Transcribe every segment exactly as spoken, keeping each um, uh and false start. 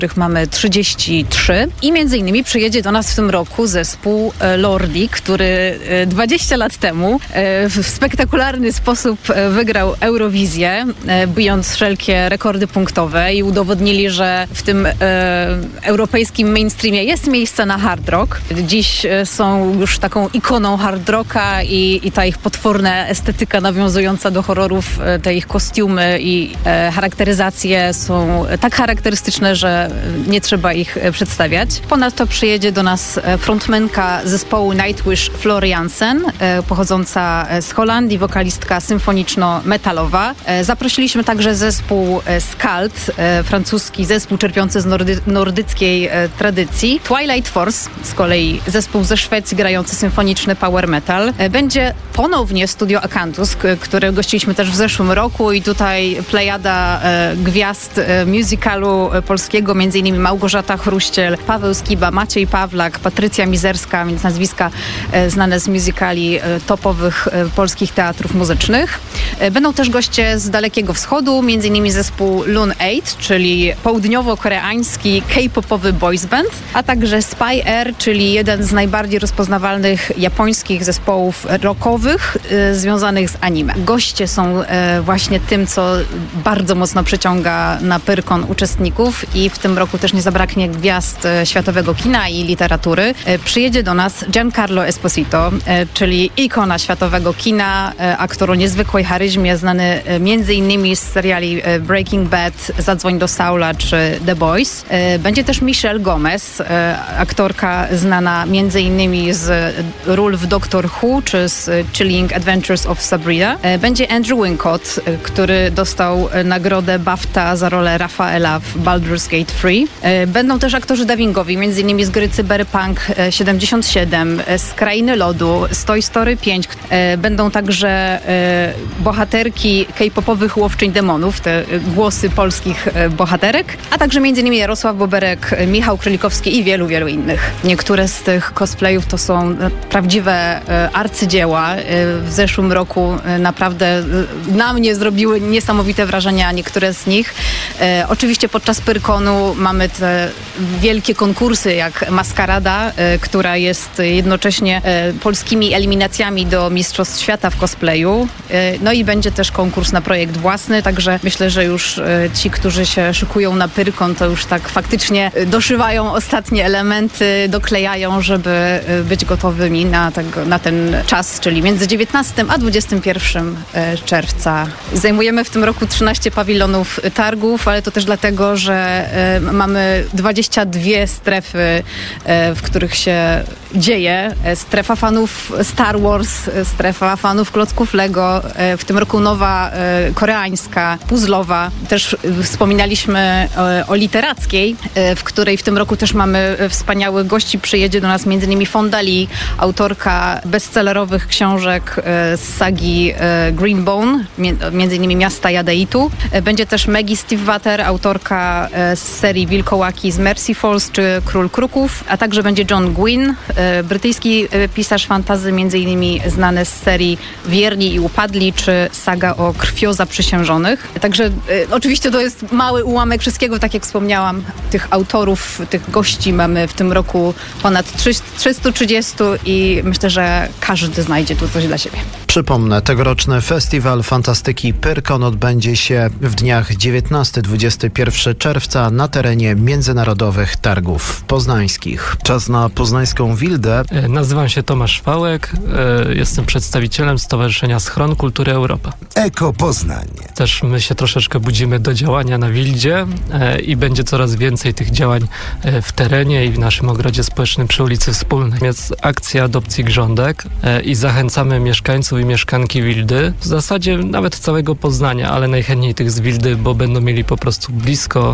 których mamy trzydzieści trzy i między innymi przyjedzie do nas w tym roku zespół Lordi, który dwadzieścia lat temu w spektakularny sposób wygrał Eurowizję, bijąc wszelkie rekordy punktowe i udowodnili, że w tym e, europejskim mainstreamie jest miejsce na hard rock. Dziś są już taką ikoną hard rocka i, i ta ich potworna estetyka nawiązująca do horrorów, te ich kostiumy i e, charakteryzacje są tak charakterystyczne, że nie trzeba ich przedstawiać. Ponadto przyjedzie do nas frontmanka zespołu Nightwish Floor Jansen, e, pochodząca z Holandii, wokalistka symfoniczno-metalowa. E, zaprosiliśmy także zespół Skald, e, francuski zespół czerpiący z nordy, nordyckiej e, tradycji. Twilight Force, z kolei zespół ze Szwecji grający symfoniczny power metal. E, będzie ponownie Studio Akantus, k- które gościliśmy też w zeszłym roku i tutaj plejada e, gwiazd e, musicalu e, polskiego, między innymi Małgorzata Chruściel, Paweł Skiba, Maciej Pawlak, Patrycja Mizerska, więc nazwiska e, znane z musicali e, topowych e, polskich teatrów muzycznych. E, będą też goście z Dalekiego Wschodu, między innymi zespół Loon osiem, czyli południowo-koreański K-popowy boys band, a także Spy Air, czyli jeden z najbardziej rozpoznawalnych japońskich zespołów rockowych y, związanych z anime. Goście są y, właśnie tym, co bardzo mocno przyciąga na Pyrkon uczestników i w tym roku też nie zabraknie gwiazd y, światowego kina i literatury. Y, przyjedzie do nas Giancarlo Esposito, y, czyli ikona światowego kina, y, aktor o niezwykłej charyzmie, znany y, między innymi z seriali y, Breaking Bad, Zadzwoń do Saula czy The Boys. Będzie też Michelle Gomez, aktorka znana między innymi z ról w Doctor Who czy z Chilling Adventures of Sabrina. Będzie Andrew Wincott, który dostał nagrodę BAFTA za rolę Rafaela w Baldur's Gate trzy. Będą też aktorzy dubbingowi, między innymi z gry Cyberpunk siedemdziesiąt siedem, z Krainy Lodu, z Toy Story pięć. Będą także bohaterki K-popowych Łowczyń Demonów, te głosy polskich bohaterek, a także między innymi Jarosław Boberek, Michał Krylikowski i wielu, wielu innych. Niektóre z tych cosplayów to są prawdziwe arcydzieła. W zeszłym roku naprawdę na mnie zrobiły niesamowite wrażenia niektóre z nich. Oczywiście podczas Pyrkonu mamy te wielkie konkursy jak Maskarada, która jest jednocześnie polskimi eliminacjami do Mistrzostw Świata w cosplayu. No i będzie też konkurs na projekt własny, także myślę, że już ci, którzy się szykują na Pyrkon, to już tak faktycznie doszywają ostatnie elementy, doklejają, żeby być gotowymi na, tego, na ten czas, czyli między dziewiętnastego a dwudziestego pierwszego czerwca. Zajmujemy w tym roku trzynaście pawilonów targów, ale to też dlatego, że mamy dwadzieścia dwie strefy, w których się dzieje. Strefa fanów Star Wars, strefa fanów klocków Lego, w tym roku nowa koreańska, puzzlowa. Też wspominaliśmy o, o literackiej, w której w tym roku też mamy wspaniałych gości. Przyjedzie do nas między innymi Fonda Lee, autorka bestsellerowych książek z sagi Greenbone, między innymi Miasta Jadeitu. Będzie też Maggie Stiefvater, autorka z serii Wilkołaki z Mercy Falls czy Król Kruków, a także będzie John Gwynne, brytyjski pisarz fantasy, między innymi znany z serii Wierni i Upadli czy saga o krwiozaprzysiężonych. Także y, oczywiście to jest mały ułamek wszystkiego, tak jak wspomniałam. Tych autorów, tych gości mamy w tym roku ponad trzysta trzydzieści i myślę, że każdy znajdzie tu coś dla siebie. Przypomnę, tegoroczny Festiwal Fantastyki Pyrkon odbędzie się w dniach dziewiętnastego do dwudziestego pierwszego czerwca na terenie Międzynarodowych Targów Poznańskich. Czas na poznańską Wildę. Nazywam się Tomasz Wałek, jestem przedstawicielem Stowarzyszenia Schron Kultury Europa. Eko Poznań. Też my się troszeczkę budzimy do działania na Wildzie i będzie coraz więcej tych działań w terenie i w naszym ogrodzie społecznym przy ulicy Wspólnej. Jest akcja adopcji grządek i zachęcamy mieszkańców i mieszkanki Wildy, w zasadzie nawet całego Poznania, ale najchętniej tych z Wildy, bo będą mieli po prostu blisko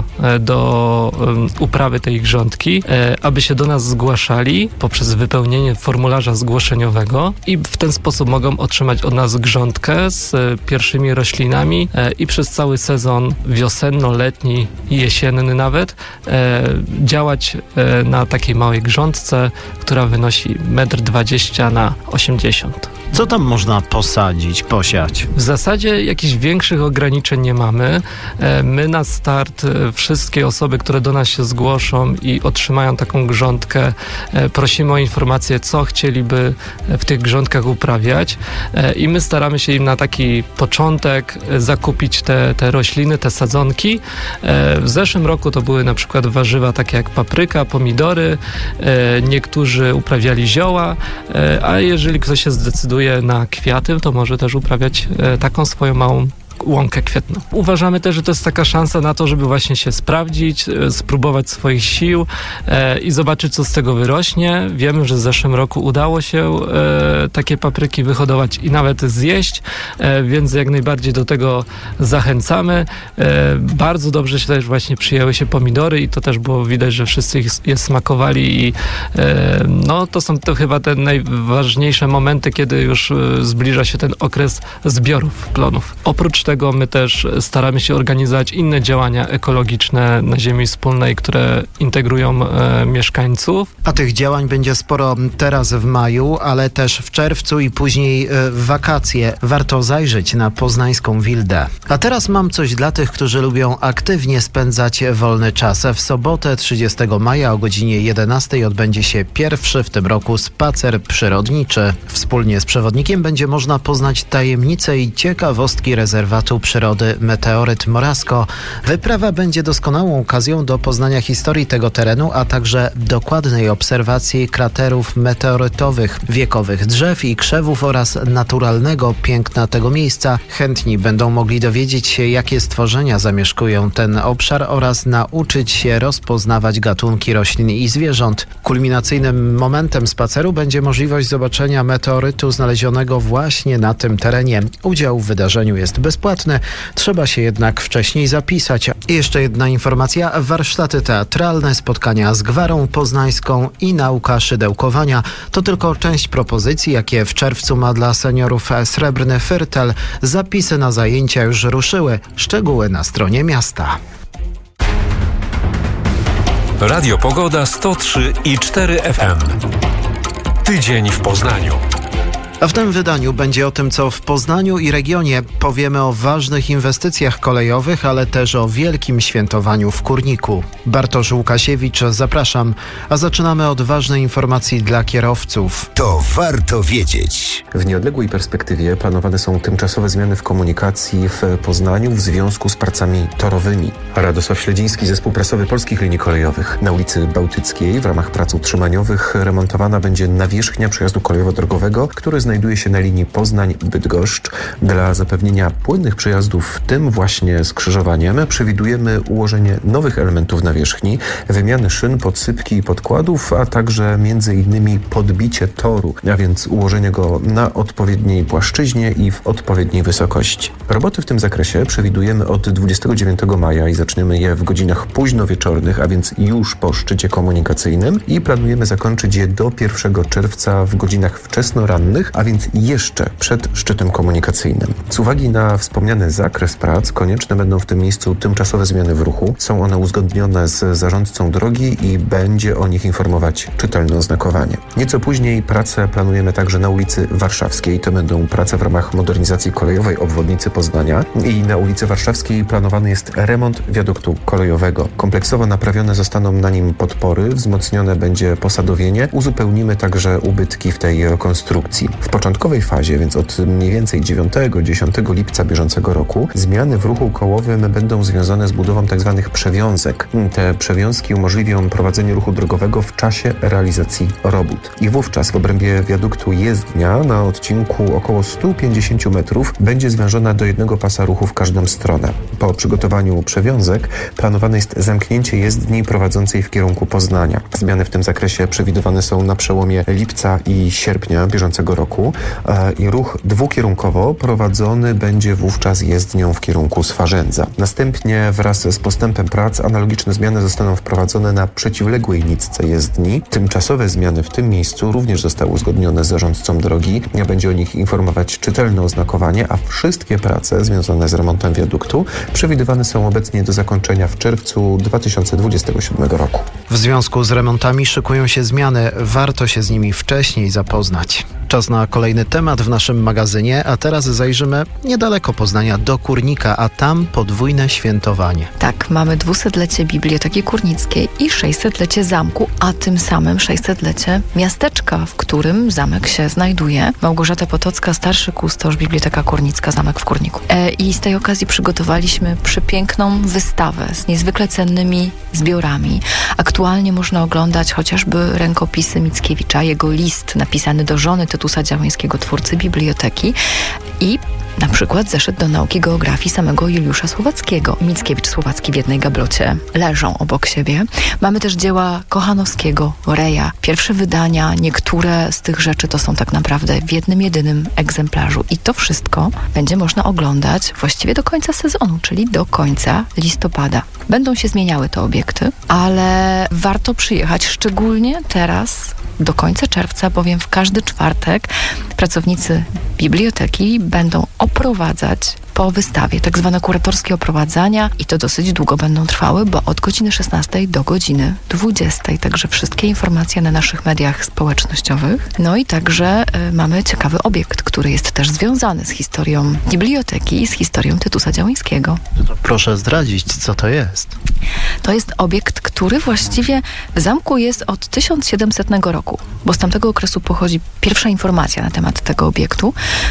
do um, uprawy tej grządki, e, aby się do nas zgłaszali poprzez wypełnienie formularza zgłoszeniowego i w ten sposób mogą otrzymać od nas grządkę z e, pierwszymi roślinami e, i przez cały sezon wiosenno-letni i jesienny nawet e, działać e, na takiej małej grządce, która wynosi metr dwadzieścia na osiemdziesiąt. Co tam można posadzić, posiać? W zasadzie jakichś większych ograniczeń nie mamy. My na start wszystkie osoby, które do nas się zgłoszą i otrzymają taką grządkę, prosimy o informację, co chcieliby w tych grządkach uprawiać i my staramy się im na taki początek zakupić te, te rośliny, te sadzonki. W zeszłym roku to były na przykład warzywa takie jak papryka, pomidory, niektórzy uprawiali zioła, a jeżeli ktoś się zdecyduje na kwiaty, to może też uprawiać taką swoją małą łąkę kwietną. Uważamy też, że to jest taka szansa na to, żeby właśnie się sprawdzić, spróbować swoich sił e, i zobaczyć, co z tego wyrośnie. Wiemy, że w zeszłym roku udało się e, takie papryki wyhodować i nawet zjeść, e, więc jak najbardziej do tego zachęcamy. E, bardzo dobrze się też właśnie przyjęły się pomidory i to też było widać, że wszyscy je smakowali i e, no to są to chyba te najważniejsze momenty, kiedy już e, zbliża się ten okres zbiorów plonów. Oprócz tego my też staramy się organizować inne działania ekologiczne na ziemi wspólnej, które integrują e, mieszkańców. A tych działań będzie sporo teraz w maju, ale też w czerwcu i później e, w wakacje. Warto zajrzeć na poznańską Wildę. A teraz mam coś dla tych, którzy lubią aktywnie spędzać wolny czas. W sobotę trzydziestego maja o godzinie jedenastej odbędzie się pierwszy w tym roku spacer przyrodniczy. Wspólnie z przewodnikiem będzie można poznać tajemnice i ciekawostki rezerwatu przyrody Meteoryt Morasko. Wyprawa będzie doskonałą okazją do poznania historii tego terenu, a także dokładnej obserwacji kraterów meteorytowych, wiekowych drzew i krzewów oraz naturalnego piękna tego miejsca. Chętni będą mogli dowiedzieć się, jakie stworzenia zamieszkują ten obszar oraz nauczyć się rozpoznawać gatunki roślin i zwierząt. Kulminacyjnym momentem spaceru będzie możliwość zobaczenia meteorytu znalezionego właśnie na tym terenie. Udział w wydarzeniu jest bezpłatny. Trzeba się jednak wcześniej zapisać. I jeszcze jedna informacja. Warsztaty teatralne, spotkania z Gwarą Poznańską i nauka szydełkowania to tylko część propozycji, jakie w czerwcu ma dla seniorów Srebrny Fyrtel. Zapisy na zajęcia już ruszyły. Szczegóły na stronie miasta. Radio Pogoda sto trzy i cztery F M. Tydzień w Poznaniu. A w tym wydaniu będzie o tym, co w Poznaniu i regionie. Powiemy o ważnych inwestycjach kolejowych, ale też o wielkim świętowaniu w Kurniku. Bartosz Łukasiewicz, zapraszam. A zaczynamy od ważnej informacji dla kierowców. To warto wiedzieć. W nieodległej perspektywie planowane są tymczasowe zmiany w komunikacji w Poznaniu w związku z pracami torowymi. Radosław Śledziński, zespół prasowy Polskich Linii Kolejowych. Na ulicy Bałtyckiej w ramach prac utrzymaniowych remontowana będzie nawierzchnia przejazdu kolejowo-drogowego, który znajduje się na linii Poznań-Bydgoszcz. Dla zapewnienia płynnych przejazdów w tym właśnie skrzyżowaniem przewidujemy ułożenie nowych elementów nawierzchni, wymiany szyn, podsypki i podkładów, a także między innymi podbicie toru, a więc ułożenie go na odpowiedniej płaszczyźnie i w odpowiedniej wysokości. Roboty w tym zakresie przewidujemy od dwudziestego dziewiątego maja i zaczniemy je w godzinach późnowieczornych, a więc już po szczycie komunikacyjnym i planujemy zakończyć je do pierwszego czerwca w godzinach wczesnorannych, a więc jeszcze przed szczytem komunikacyjnym. Z uwagi na wspomniany zakres prac konieczne będą w tym miejscu tymczasowe zmiany w ruchu. Są one uzgodnione z zarządcą drogi i będzie o nich informować czytelne oznakowanie. Nieco później prace planujemy także na ulicy Warszawskiej. To będą prace w ramach modernizacji kolejowej obwodnicy Poznania i na ulicy Warszawskiej planowany jest remont wiaduktu kolejowego. Kompleksowo naprawione zostaną na nim podpory, wzmocnione będzie posadowienie, uzupełnimy także ubytki w tej rekonstrukcji. W początkowej fazie, więc od mniej więcej dziewiątego do dziesiątego lipca bieżącego roku, zmiany w ruchu kołowym będą związane z budową tzw. przewiązek. Te przewiązki umożliwią prowadzenie ruchu drogowego w czasie realizacji robót. I wówczas w obrębie wiaduktu jezdnia na odcinku około stu pięćdziesięciu metrów będzie zwężona do jednego pasa ruchu w każdą stronę. Po przygotowaniu przewiązek planowane jest zamknięcie jezdni prowadzącej w kierunku Poznania. Zmiany w tym zakresie przewidywane są na przełomie lipca i sierpnia bieżącego roku i ruch dwukierunkowo prowadzony będzie wówczas jezdnią w kierunku Swarzędza. Następnie wraz z postępem prac analogiczne zmiany zostaną wprowadzone na przeciwległej nitce jezdni. Tymczasowe zmiany w tym miejscu również zostały uzgodnione z zarządcą drogi. Będzie o nich informować czytelne oznakowanie, a wszystkie prace związane z remontem wiaduktu przewidywane są obecnie do zakończenia w czerwcu dwa tysiące dwudziestego siódmego roku. W związku z remontami szykują się zmiany. Warto się z nimi wcześniej zapoznać. Czas na kolejny temat w naszym magazynie, a teraz zajrzymy niedaleko Poznania do Kurnika, a tam podwójne świętowanie. Tak, mamy dwusetlecie Biblioteki Kurnickiej i sześćsetlecie zamku, a tym samym sześćsetlecie miasteczka, w którym zamek się znajduje. Małgorzata Potocka, starszy kustosz, Biblioteka Kurnicka, zamek w Kurniku. E, I z tej okazji przygotowaliśmy przepiękną wystawę z niezwykle cennymi zbiorami. Aktualnie można oglądać chociażby rękopisy Mickiewicza, jego list napisany do żony Tytusa Działyńskiego, twórcy biblioteki, i na przykład zeszyt do nauki geografii samego Juliusza Słowackiego. Mickiewicz, Słowacki w jednej gablocie leżą obok siebie. Mamy też dzieła Kochanowskiego, Reja. Pierwsze wydania, niektóre z tych rzeczy to są tak naprawdę w jednym, jedynym egzemplarzu. I to wszystko będzie można oglądać właściwie do końca sezonu, czyli do końca listopada. Będą się zmieniały te obiekty, ale warto przyjechać, szczególnie teraz do końca czerwca, bowiem w każdy czwartek pracownicy biblioteki będą oprowadzać po wystawie, tak zwane kuratorskie oprowadzania, i to dosyć długo będą trwały, bo od godziny szesnastej do godziny dwudziestej. Także wszystkie informacje na naszych mediach społecznościowych. No i także y, mamy ciekawy obiekt, który jest też związany z historią biblioteki i z historią Tytusa Działyńskiego. Proszę zdradzić, co to jest. To jest obiekt, który właściwie w zamku jest od tysiąc siedemsetnego roku, bo z tamtego okresu pochodzi pierwsza informacja na temat tego obiektu.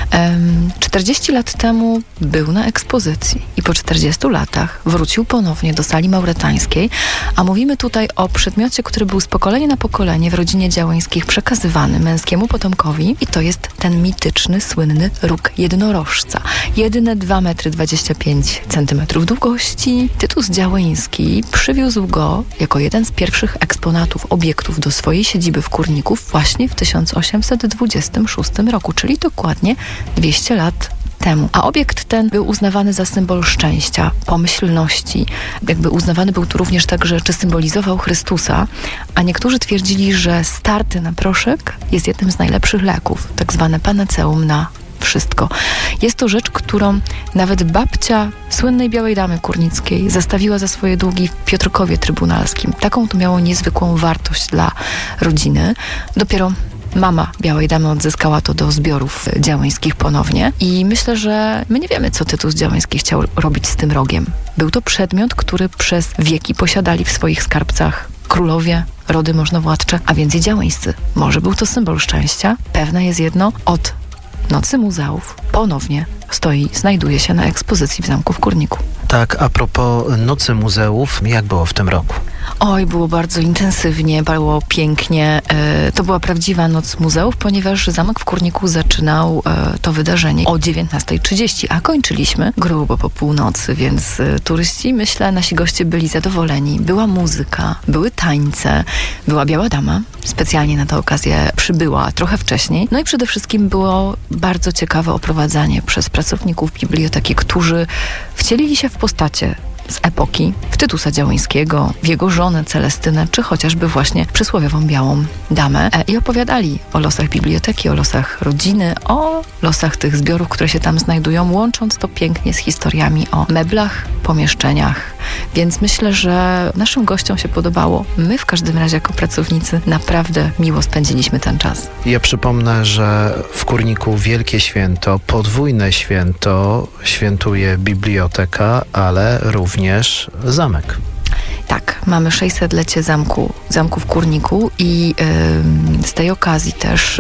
Um, czterdzieści lat temu był na ekspozycji i po czterdziestu latach wrócił ponownie do sali mauretańskiej, a mówimy tutaj o przedmiocie, który był z pokolenia na pokolenie w rodzinie Działyńskich przekazywany męskiemu potomkowi, i to jest ten mityczny, słynny róg jednorożca. Jedyne dwa metry dwadzieścia pięć centymetrów długości. Tytus Działyński przywiózł go jako jeden z pierwszych eksponatów, obiektów do swojej siedziby w Kurniku właśnie w tysiąc osiemset dwudziestym szóstym roku, czyli dokładnie dwieście lat temu. A obiekt ten był uznawany za symbol szczęścia, pomyślności. Jakby uznawany był tu również także, czy symbolizował Chrystusa, a niektórzy twierdzili, że starty na proszek jest jednym z najlepszych leków, tak zwane panaceum na wszystko. Jest to rzecz, którą nawet babcia słynnej Białej Damy Kurnickiej zastawiła za swoje długi w Piotrkowie Trybunalskim. Taką to miało niezwykłą wartość dla rodziny. Dopiero mama Białej Damy odzyskała to do zbiorów Działyńskich ponownie i myślę, że my nie wiemy, co Tytus Działyński chciał robić z tym rogiem. Był to przedmiot, który przez wieki posiadali w swoich skarbcach królowie, rody możnowładcze, a więc i Działyńscy. Może był to symbol szczęścia? Pewne jest jedno, od Nocy Muzeów ponownie stoi, znajduje się na ekspozycji w zamku w Kurniku. Tak, a propos Nocy Muzeów, jak było w tym roku? Oj, było bardzo intensywnie, było pięknie. E, to była prawdziwa Noc Muzeów, ponieważ zamek w Kurniku zaczynał e, to wydarzenie o dziewiętnasta trzydzieści, a kończyliśmy grubo po północy, więc e, turyści, myślę, nasi goście byli zadowoleni. Była muzyka, były tańce, była Biała Dama, specjalnie na tę okazję przybyła trochę wcześniej. No i przede wszystkim było bardzo ciekawe oprowadzanie przez pracowników biblioteki, którzy wcielili się w postacie z epoki, w Tytusa Działyńskiego, w jego żonę Celestynę, czy chociażby właśnie przysłowiową Białą Damę, e, i opowiadali o losach biblioteki, o losach rodziny, o losach tych zbiorów, które się tam znajdują, łącząc to pięknie z historiami o meblach, pomieszczeniach. Więc myślę, że naszym gościom się podobało. My w każdym razie jako pracownicy naprawdę miło spędziliśmy ten czas. Ja przypomnę, że w Kurniku wielkie święto, podwójne święto świętuje biblioteka, ale również zamek. Tak, mamy sześćsetlecie zamku, zamku w Kurniku i yy, z tej okazji też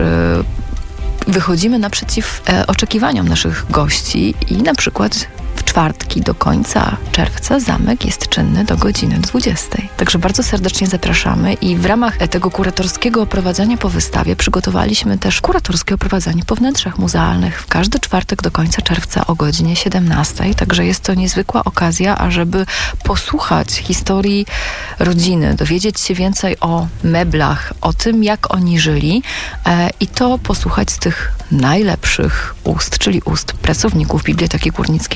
yy, wychodzimy naprzeciw yy, oczekiwaniom naszych gości i na przykład w czwartki do końca czerwca zamek jest czynny do godziny dwudziestej. Także bardzo serdecznie zapraszamy i w ramach tego kuratorskiego oprowadzania po wystawie przygotowaliśmy też kuratorskie oprowadzanie po wnętrzach muzealnych w każdy czwartek do końca czerwca o godzinie siedemnastej. Także jest to niezwykła okazja, ażeby posłuchać historii rodziny, dowiedzieć się więcej o meblach, o tym, jak oni żyli e, i to posłuchać z tych najlepszych ust, czyli ust pracowników Biblioteki Kurnickiej, naszych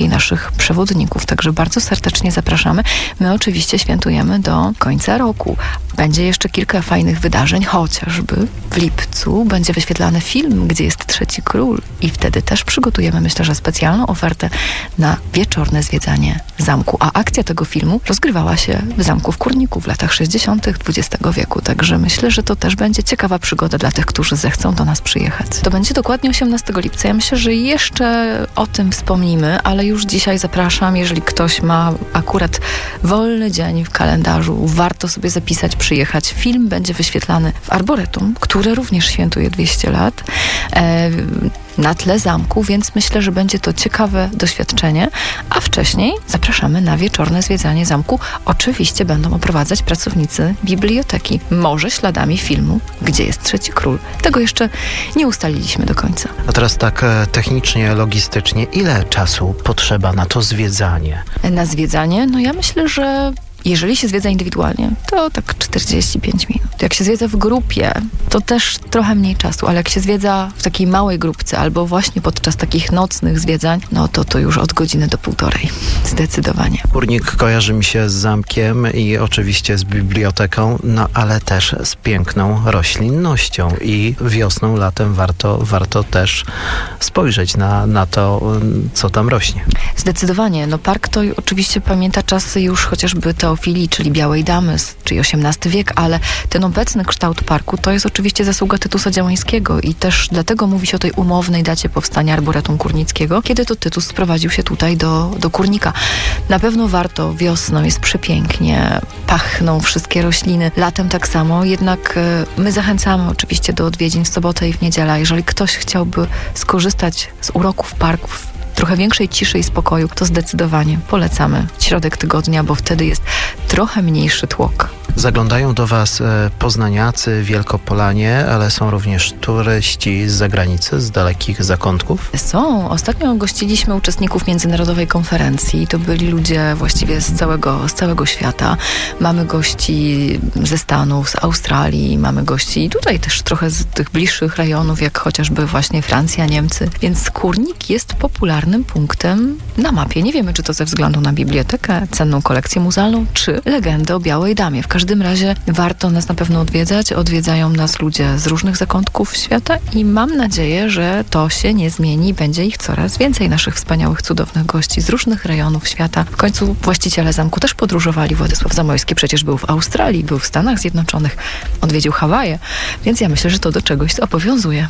naszych przewodników. Także bardzo serdecznie zapraszamy. My oczywiście świętujemy do końca roku. Będzie jeszcze kilka fajnych wydarzeń, chociażby w lipcu będzie wyświetlany film, gdzie jest Trzeci Król i wtedy też przygotujemy, myślę, że specjalną ofertę na wieczorne zwiedzanie zamku. A akcja tego filmu rozgrywała się w zamku w Kurniku w latach sześćdziesiątych dwudziestego wieku. Także myślę, że to też będzie ciekawa przygoda dla tych, którzy zechcą do nas przyjechać. To będzie dokładnie osiemnastego lipca. Ja myślę, że jeszcze o tym wspomnimy, ale już dzisiaj zapraszam, jeżeli ktoś ma akurat wolny dzień w kalendarzu, warto sobie zapisać, przyjechać. Film będzie wyświetlany w Arboretum, które również świętuje dwieście lat. E, na tle zamku, więc myślę, że będzie to ciekawe doświadczenie, a wcześniej zapraszamy na wieczorne zwiedzanie zamku. Oczywiście będą oprowadzać pracownicy biblioteki, może śladami filmu Gdzie jest Trzeci Król. Tego jeszcze nie ustaliliśmy do końca. A teraz tak technicznie, logistycznie, ile czasu potrzeba na to zwiedzanie? Na zwiedzanie? No ja myślę, że jeżeli się zwiedza indywidualnie, to tak czterdzieści pięć minut. Jak się zwiedza w grupie, to też trochę mniej czasu, ale jak się zwiedza w takiej małej grupce albo właśnie podczas takich nocnych zwiedzań, no to to już od godziny do półtorej. Zdecydowanie. Kurnik kojarzy mi się z zamkiem i oczywiście z biblioteką, no ale też z piękną roślinnością i wiosną, latem warto, warto też spojrzeć na, na to, co tam rośnie. Zdecydowanie. No park to oczywiście pamięta czasy już chociażby Teofilii, czyli Białej Damy, czyli osiemnasty wiek, ale ten obecny kształt parku to jest oczywiście zasługa Tytusa Działańskiego i też dlatego mówi się o tej umownej dacie powstania Arboretum Kurnickiego, kiedy to Tytus sprowadził się tutaj do, do Kurnika. Na pewno warto, wiosną jest przepięknie, pachną wszystkie rośliny, latem tak samo, jednak my zachęcamy oczywiście do odwiedzin w sobotę i w niedzielę. Jeżeli ktoś chciałby skorzystać z uroków parków, trochę większej ciszy i spokoju, to zdecydowanie polecamy środek tygodnia, bo wtedy jest trochę mniejszy tłok. Zaglądają do Was poznaniacy, wielkopolanie, ale są również turyści z zagranicy, z dalekich zakątków? Są. Ostatnio gościliśmy uczestników międzynarodowej konferencji. To byli ludzie właściwie z całego, z całego świata. Mamy gości ze Stanów, z Australii, mamy gości tutaj też trochę z tych bliższych rejonów, jak chociażby właśnie Francja, Niemcy. Więc Kurnik jest popularnym punktem na mapie. Nie wiemy, czy to ze względu na bibliotekę, cenną kolekcję muzealną, czy legendę o Białej Damie. W każdym razie warto nas na pewno odwiedzać. Odwiedzają nas ludzie z różnych zakątków świata i mam nadzieję, że to się nie zmieni. Będzie ich coraz więcej, naszych wspaniałych, cudownych gości z różnych rejonów świata. W końcu właściciele zamku też podróżowali. Władysław Zamoyski przecież był w Australii, był w Stanach Zjednoczonych, odwiedził Hawaje, więc ja myślę, że to do czegoś obowiązuje.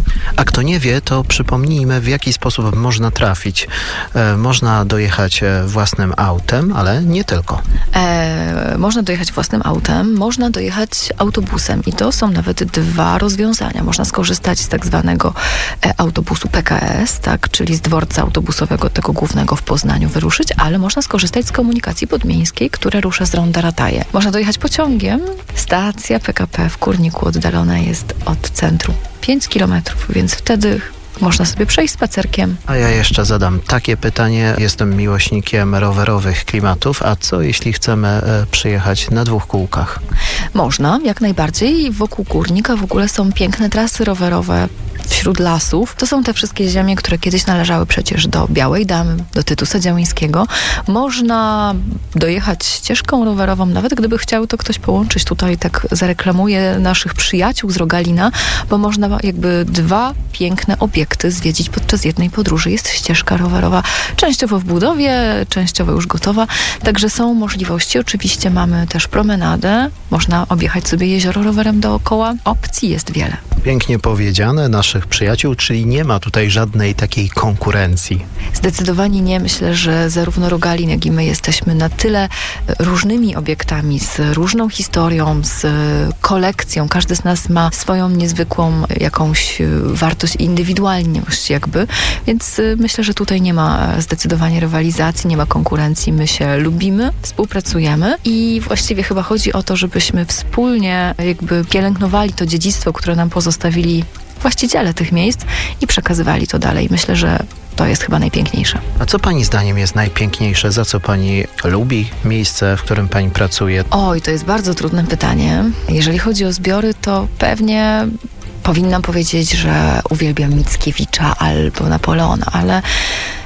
A kto nie wie, to przypomnijmy, w jaki sposób można trafić. E, można dojechać własnym autem, ale nie tylko. E, można dojechać własnym autem, można dojechać autobusem i to są nawet dwa rozwiązania. Można skorzystać z tak zwanego e, autobusu P K S, tak, czyli z dworca autobusowego tego głównego w Poznaniu wyruszyć, ale można skorzystać z komunikacji podmiejskiej, która rusza z Ronda Rataje. Można dojechać pociągiem. Stacja P K P w Kurniku oddalona jest od centrum pięć kilometrów, więc wtedy można sobie przejść spacerkiem. A ja jeszcze zadam takie pytanie. Jestem miłośnikiem rowerowych klimatów, a co jeśli chcemy e, przyjechać na dwóch kółkach? Można, jak najbardziej. Wokół Kurnika w ogóle są piękne trasy rowerowe wśród lasów. To są te wszystkie ziemie, które kiedyś należały przecież do Białej Damy, do Tytusa Działańskiego. Można dojechać ścieżką rowerową, nawet gdyby chciał to ktoś połączyć. Tutaj tak zareklamuję naszych przyjaciół z Rogalina, bo można jakby dwa piękne obiekty zwiedzić podczas jednej podróży. Jest ścieżka rowerowa, częściowo w budowie, częściowo już gotowa, także są możliwości. Oczywiście mamy też promenadę, można objechać sobie jezioro rowerem dookoła. Opcji jest wiele. Pięknie powiedziane, naszych przyjaciół, czyli nie ma tutaj żadnej takiej konkurencji. Zdecydowanie nie. Myślę, że zarówno Rogalin, jak i my jesteśmy na tyle różnymi obiektami, z różną historią, z kolekcją. Każdy z nas ma swoją niezwykłą jakąś wartość, indywidualność jakby, więc myślę, że tutaj nie ma zdecydowanie rywalizacji, nie ma konkurencji. My się lubimy, współpracujemy i właściwie chyba chodzi o to, żebyśmy wspólnie jakby pielęgnowali to dziedzictwo, które nam pozostawili właściciele tych miejsc i przekazywali to dalej. Myślę, że to jest chyba najpiękniejsze. A co Pani zdaniem jest najpiękniejsze? Za co Pani lubi miejsce, w którym Pani pracuje? Oj, to jest bardzo trudne pytanie. Jeżeli chodzi o zbiory, to pewnie powinnam powiedzieć, że uwielbiam Mickiewicza albo Napoleona, ale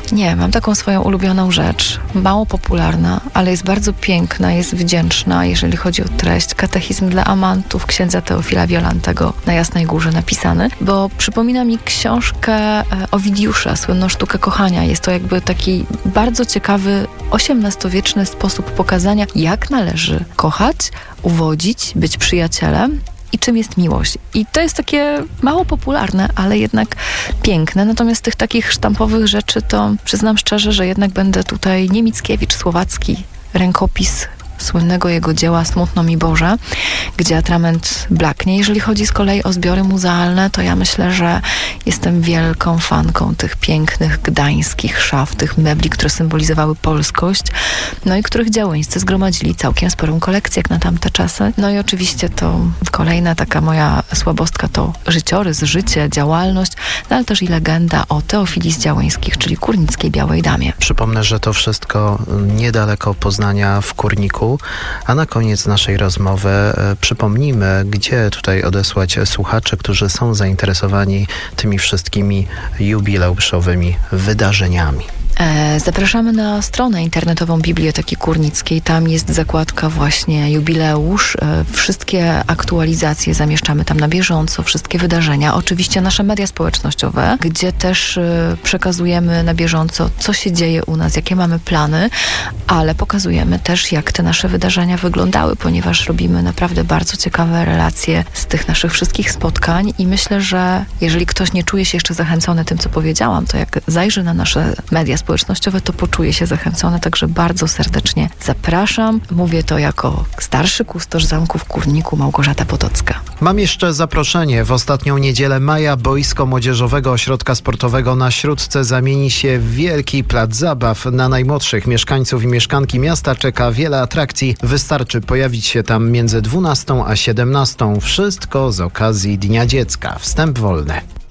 Nie, mam taką swoją ulubioną rzecz. Mało popularna, ale jest bardzo piękna, jest wdzięczna, jeżeli chodzi o treść. Katechizm dla amantów księdza Teofila Wiolantego na Jasnej Górze napisany, bo przypomina mi książkę Owidiusza, słynną Sztukę kochania. Jest to jakby taki bardzo ciekawy osiemnastowieczny sposób pokazania, jak należy kochać, uwodzić, być przyjacielem i czym jest miłość. I to jest takie mało popularne, ale jednak piękne. Natomiast tych takich sztampowych rzeczy to przyznam szczerze, że jednak będę tutaj nie Mickiewicz, Słowacki, rękopis słynnego jego dzieła Smutno mi Boże, gdzie atrament blaknie. Jeżeli chodzi z kolei o zbiory muzealne, to ja myślę, że jestem wielką fanką tych pięknych gdańskich szaf, tych mebli, które symbolizowały polskość, no i których działyńscy zgromadzili całkiem sporą kolekcję jak na tamte czasy. No i oczywiście to kolejna taka moja słabostka to życiorys, życie, działalność, no ale też i legenda o Teofilii z Działyńskich, czyli kurnickiej Białej Damie. Przypomnę, że to wszystko niedaleko Poznania w Kurniku. A na koniec naszej rozmowy e, przypomnijmy, gdzie tutaj odesłać słuchaczy, którzy są zainteresowani tymi wszystkimi jubileuszowymi wydarzeniami. Zapraszamy na stronę internetową Biblioteki Kurnickiej. Tam jest zakładka właśnie jubileusz. Wszystkie aktualizacje zamieszczamy tam na bieżąco, wszystkie wydarzenia. Oczywiście nasze media społecznościowe, gdzie też przekazujemy na bieżąco, co się dzieje u nas, jakie mamy plany, ale pokazujemy też, jak te nasze wydarzenia wyglądały, ponieważ robimy naprawdę bardzo ciekawe relacje z tych naszych wszystkich spotkań i myślę, że jeżeli ktoś nie czuje się jeszcze zachęcony tym, co powiedziałam, to jak zajrzy na nasze media społecznościowe, to poczuje się zachęcone, także bardzo serdecznie zapraszam. Mówię to jako starszy kustosz zamku w Kurniku, Małgorzata Potocka. Mam jeszcze zaproszenie. W ostatnią niedzielę maja boisko Młodzieżowego Ośrodka Sportowego na Śródce zamieni się w wielki plac zabaw. Na najmłodszych mieszkańców i mieszkanki miasta czeka wiele atrakcji. Wystarczy pojawić się tam między dwunastą a siedemnastą. Wszystko z okazji Dnia Dziecka. Wstęp wolny.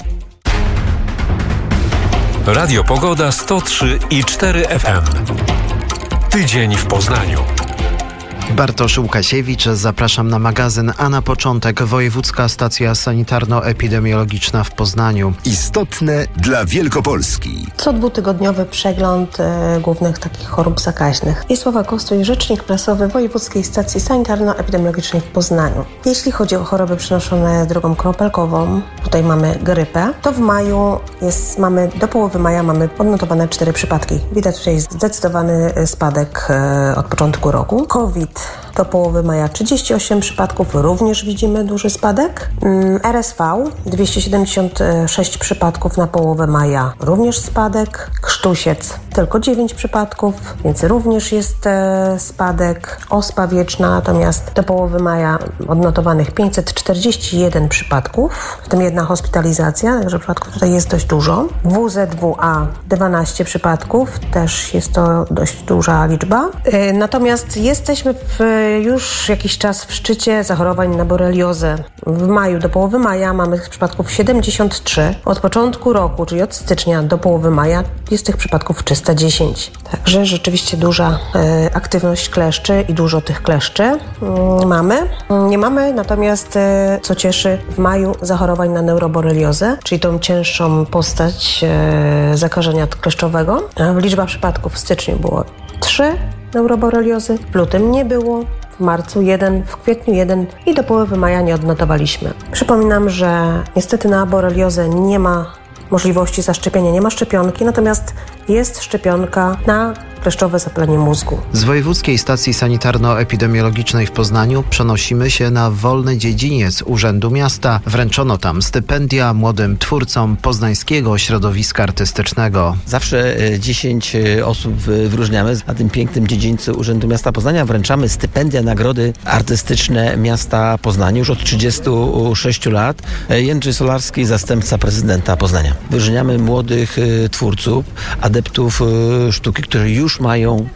Radio Pogoda sto trzy i cztery F M. Tydzień w Poznaniu. Bartosz Łukasiewicz, zapraszam na magazyn, a na początek Wojewódzka Stacja Sanitarno-Epidemiologiczna w Poznaniu. Istotne dla Wielkopolski. Co dwutygodniowy przegląd e, głównych takich chorób zakaźnych. Wiesława Kostuj, rzecznik prasowy Wojewódzkiej Stacji Sanitarno-Epidemiologicznej w Poznaniu. Jeśli chodzi o choroby przenoszone drogą kropelkową, tutaj mamy grypę, to w maju jest, mamy, do połowy maja mamy odnotowane cztery przypadki. Widać tutaj zdecydowany spadek e, od początku roku. COVID do połowy maja trzydzieści osiem przypadków, również widzimy duży spadek. R S V dwieście siedemdziesiąt sześć przypadków na połowę maja, również spadek. Krztusiec tylko dziewięć przypadków, więc również jest e, spadek. Ospa wieczna natomiast do połowy maja odnotowanych pięćset czterdzieści jeden przypadków, w tym jedna hospitalizacja, także przypadków tutaj jest dość dużo. W Z W A dwanaście przypadków, też jest to dość duża liczba. E, natomiast jesteśmy w już jakiś czas w szczycie zachorowań na boreliozę. W maju do połowy maja mamy przypadków siedemdziesiąt trzy. Od początku roku, czyli od stycznia do połowy maja jest tych przypadków trzysta dziesięć. Także rzeczywiście duża e, aktywność kleszczy i dużo tych kleszczy e, mamy. Nie mamy natomiast, e, co cieszy, w maju zachorowań na neuroboreliozę, czyli tą cięższą postać e, zakażenia kleszczowego. Liczba przypadków w styczniu było trzy neuroboreliozy, w lutym nie było, w marcu jeden, w kwietniu jeden i do połowy maja nie odnotowaliśmy. Przypominam, że niestety na boreliozę nie ma możliwości zaszczepienia, nie ma szczepionki, natomiast jest szczepionka na kleszczowe zapalenie mózgu. Z Wojewódzkiej Stacji Sanitarno-Epidemiologicznej w Poznaniu przenosimy się na wolny dziedziniec Urzędu Miasta. Wręczono tam stypendia młodym twórcom poznańskiego środowiska artystycznego. Zawsze dziesięć osób wyróżniamy. Na tym pięknym dziedzińcu Urzędu Miasta Poznania wręczamy stypendia, nagrody artystyczne miasta Poznania już od trzydziestu sześciu lat. Jędrzej Solarski, zastępca prezydenta Poznania. Wyróżniamy młodych twórców, adeptów sztuki, którzy już już mają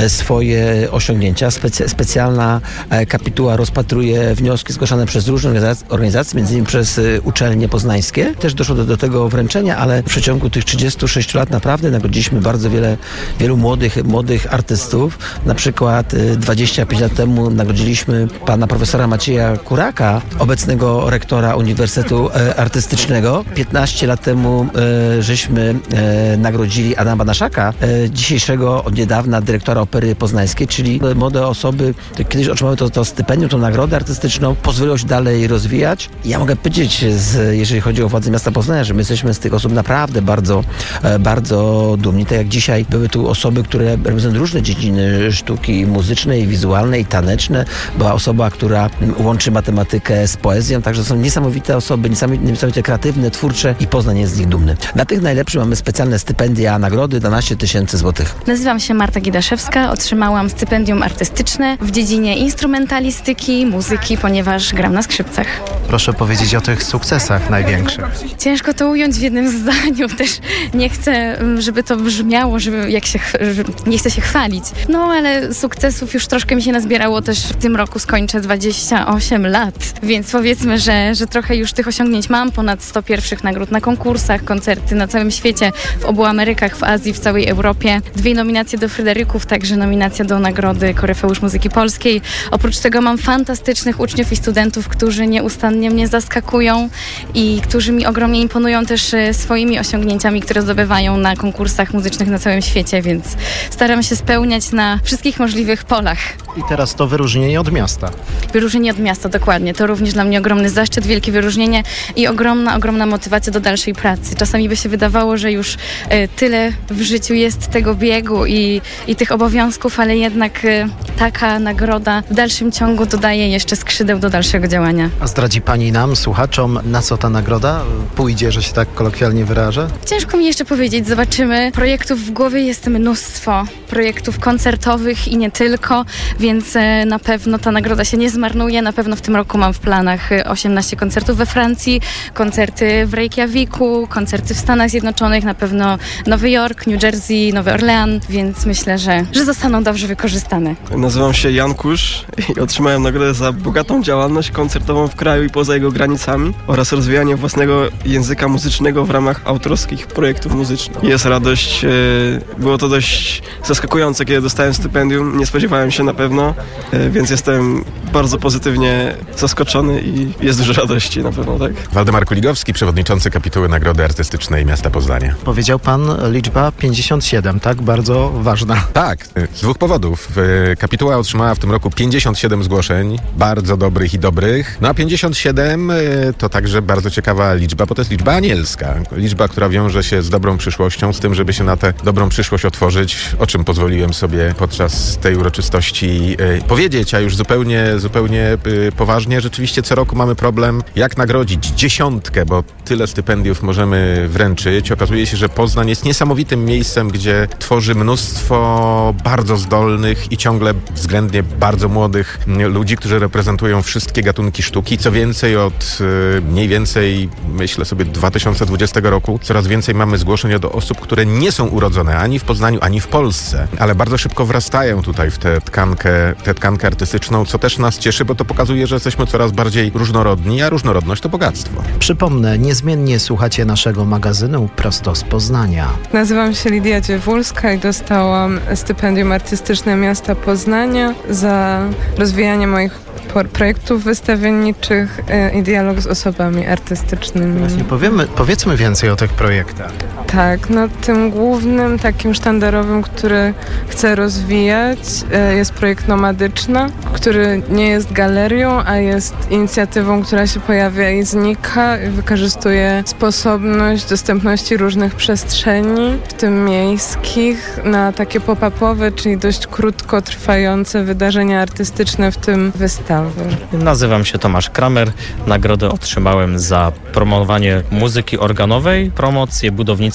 swoje osiągnięcia. Specy- specjalna kapituła rozpatruje wnioski zgłaszane przez różne organizacje, między innymi przez uczelnie poznańskie. Też doszło do, do tego wręczenia, ale w przeciągu tych trzydziestu sześciu lat naprawdę nagrodziliśmy bardzo wiele, wielu młodych, młodych artystów. Na przykład dwadzieścia pięć lat temu nagrodziliśmy pana profesora Macieja Kuraka, obecnego rektora Uniwersytetu Artystycznego. piętnaście lat temu e, żeśmy e, nagrodzili Adama Banaszaka, e, dzisiejszego od niedawna dyrektora Opery Poznańskiej, czyli młode osoby, które kiedyś otrzymały to, to stypendium, tą nagrodę artystyczną, pozwoliło się dalej rozwijać. Ja mogę powiedzieć, z, jeżeli chodzi o władze miasta Poznania, że my jesteśmy z tych osób naprawdę bardzo, e, bardzo dumni. Tak jak dzisiaj były tu osoby, które reprezentują różne dziedziny sztuki muzycznej, wizualnej, taneczne. Była osoba, która łączy matematykę z poezją, także są niesamowite osoby, niesamowite, niesamowite kreatywne, twórcze i Poznań jest z nich dumny. Na tych najlepszych mamy specjalne stypendia, nagrody dwanaście tysięcy złotych. Nazywam się Marta Gidaszewska, otrzymałam stypendium artystyczne w dziedzinie instrumentalistyki, muzyki, ponieważ gram na skrzypcach. Proszę powiedzieć o tych sukcesach największych. Ciężko to ująć w jednym zdaniu, też nie chcę, żeby to brzmiało, żeby jak się, że nie chcę się chwalić. No ale sukcesów już troszkę mi się nazbierało, też w tym roku skończę dwadzieścia osiem lat, więc powiedzmy, że, że trochę już tych osiągnięć mam, ponad sto pierwszych nagród na konkursach, koncerty na całym świecie, w obu Amerykach, w Azji, w całej Europie, dwie nominacje do Fryderyków, także nominacja do nagrody Koryfeusz Muzyki Polskiej. Oprócz tego mam fantastycznych uczniów i studentów, którzy nieustannie mnie zaskakują i którzy mi ogromnie imponują też swoimi osiągnięciami, które zdobywają na konkursach muzycznych na całym świecie, więc staram się spełniać na wszystkich możliwych polach. I teraz to wyróżnienie od miasta. Wyróżnienie od miasta, dokładnie. To również dla mnie ogromny zaszczyt, wielkie wyróżnienie i ogromna, ogromna motywacja do dalszej pracy. Czasami by się wydawało, że już e, tyle w życiu jest tego biegu i, i tych obowiązków, ale jednak e, taka nagroda w dalszym ciągu dodaje jeszcze skrzydeł do dalszego działania. A zdradzi Pani nam, słuchaczom, na co ta nagroda pójdzie, że się tak kolokwialnie wyrażę? Ciężko mi jeszcze powiedzieć, zobaczymy. Projektów w głowie jest mnóstwo. Projektów koncertowych i nie tylko, więc e, na pewno ta nagroda się nie zmarnuje. Na pewno w tym roku mam w planach osiemnaście koncertów we Francji, koncerty w Reykjaviku, koncerty w Stanach Zjednoczonych, na pewno Nowy Jork, New Jersey, Nowy Orlean, więc myślę, że, że zostaną dobrze wykorzystane. Nazywam się Jan Kusz i otrzymałem nagrodę za bogatą działalność koncertową w kraju i poza jego granicami oraz rozwijanie własnego języka muzycznego w ramach autorskich projektów muzycznych. Jest radość, było to dość zaskakujące, kiedy dostałem stypendium, nie spodziewałem się na pewno, więc jestem bardzo pozytywnie zaskoczony i jest dużo radości na pewno, tak? Waldemar Kuligowski, przewodniczący kapituły Nagrody Artystycznej Miasta Poznania. Powiedział pan liczba pięćdziesiąt siedem, tak? Bardzo ważna. Tak, z dwóch powodów. Kapituła otrzymała w tym roku pięćdziesiąt siedem zgłoszeń, bardzo dobrych i dobrych. No a pięćdziesiąt siedem to także bardzo ciekawa liczba, bo to jest liczba anielska. Liczba, która wiąże się z dobrą przyszłością, z tym, żeby się na tę dobrą przyszłość otworzyć, o czym pozwoliłem sobie podczas tej uroczystości powiedzieć, a już zupełnie, zupełnie poważnie. Rzeczywiście co roku mamy problem, jak nagrodzić dziesiątkę, bo tyle stypendiów możemy wręczyć. Okazuje się, że Poznań jest niesamowitym miejscem, gdzie tworzy mnóstwo bardzo zdolnych i ciągle względnie bardzo młodych ludzi, którzy reprezentują wszystkie gatunki sztuki. Co więcej, od mniej więcej, myślę sobie, dwa tysiące dwudziestego roku coraz więcej mamy zgłoszeń od osób, które nie są urodzone ani w Poznaniu, ani w Polsce, ale bardzo szybko wrastają tutaj w tę tkankę, tę tkankę artystyczną, co też nas cieszy, bo to pokazuje, że jesteśmy coraz bardziej różnorodni, a różnorodność to bogactwo. Przypomnę, niezmiennie słuchacie naszego magazynu prosto z Poznania. Nazywam się Lidia Dziewulska i dostałam stypendium artystyczne miasta Poznania za rozwijanie moich projektów wystawienniczych i dialog z osobami artystycznymi. Właśnie powiemy, powiedzmy więcej o tych projektach. Tak, no tym głównym, takim sztandarowym, który chcę rozwijać, jest projekt Nomadyczna, który nie jest galerią, a jest inicjatywą, która się pojawia i znika i wykorzystuje sposobność dostępności różnych przestrzeni, w tym miejskich, na takie pop-upowe, czyli dość krótko trwające wydarzenia artystyczne, w tym wystawy. Nazywam się Tomasz Kramer. Nagrodę otrzymałem za promowanie muzyki organowej, promocję budownictwa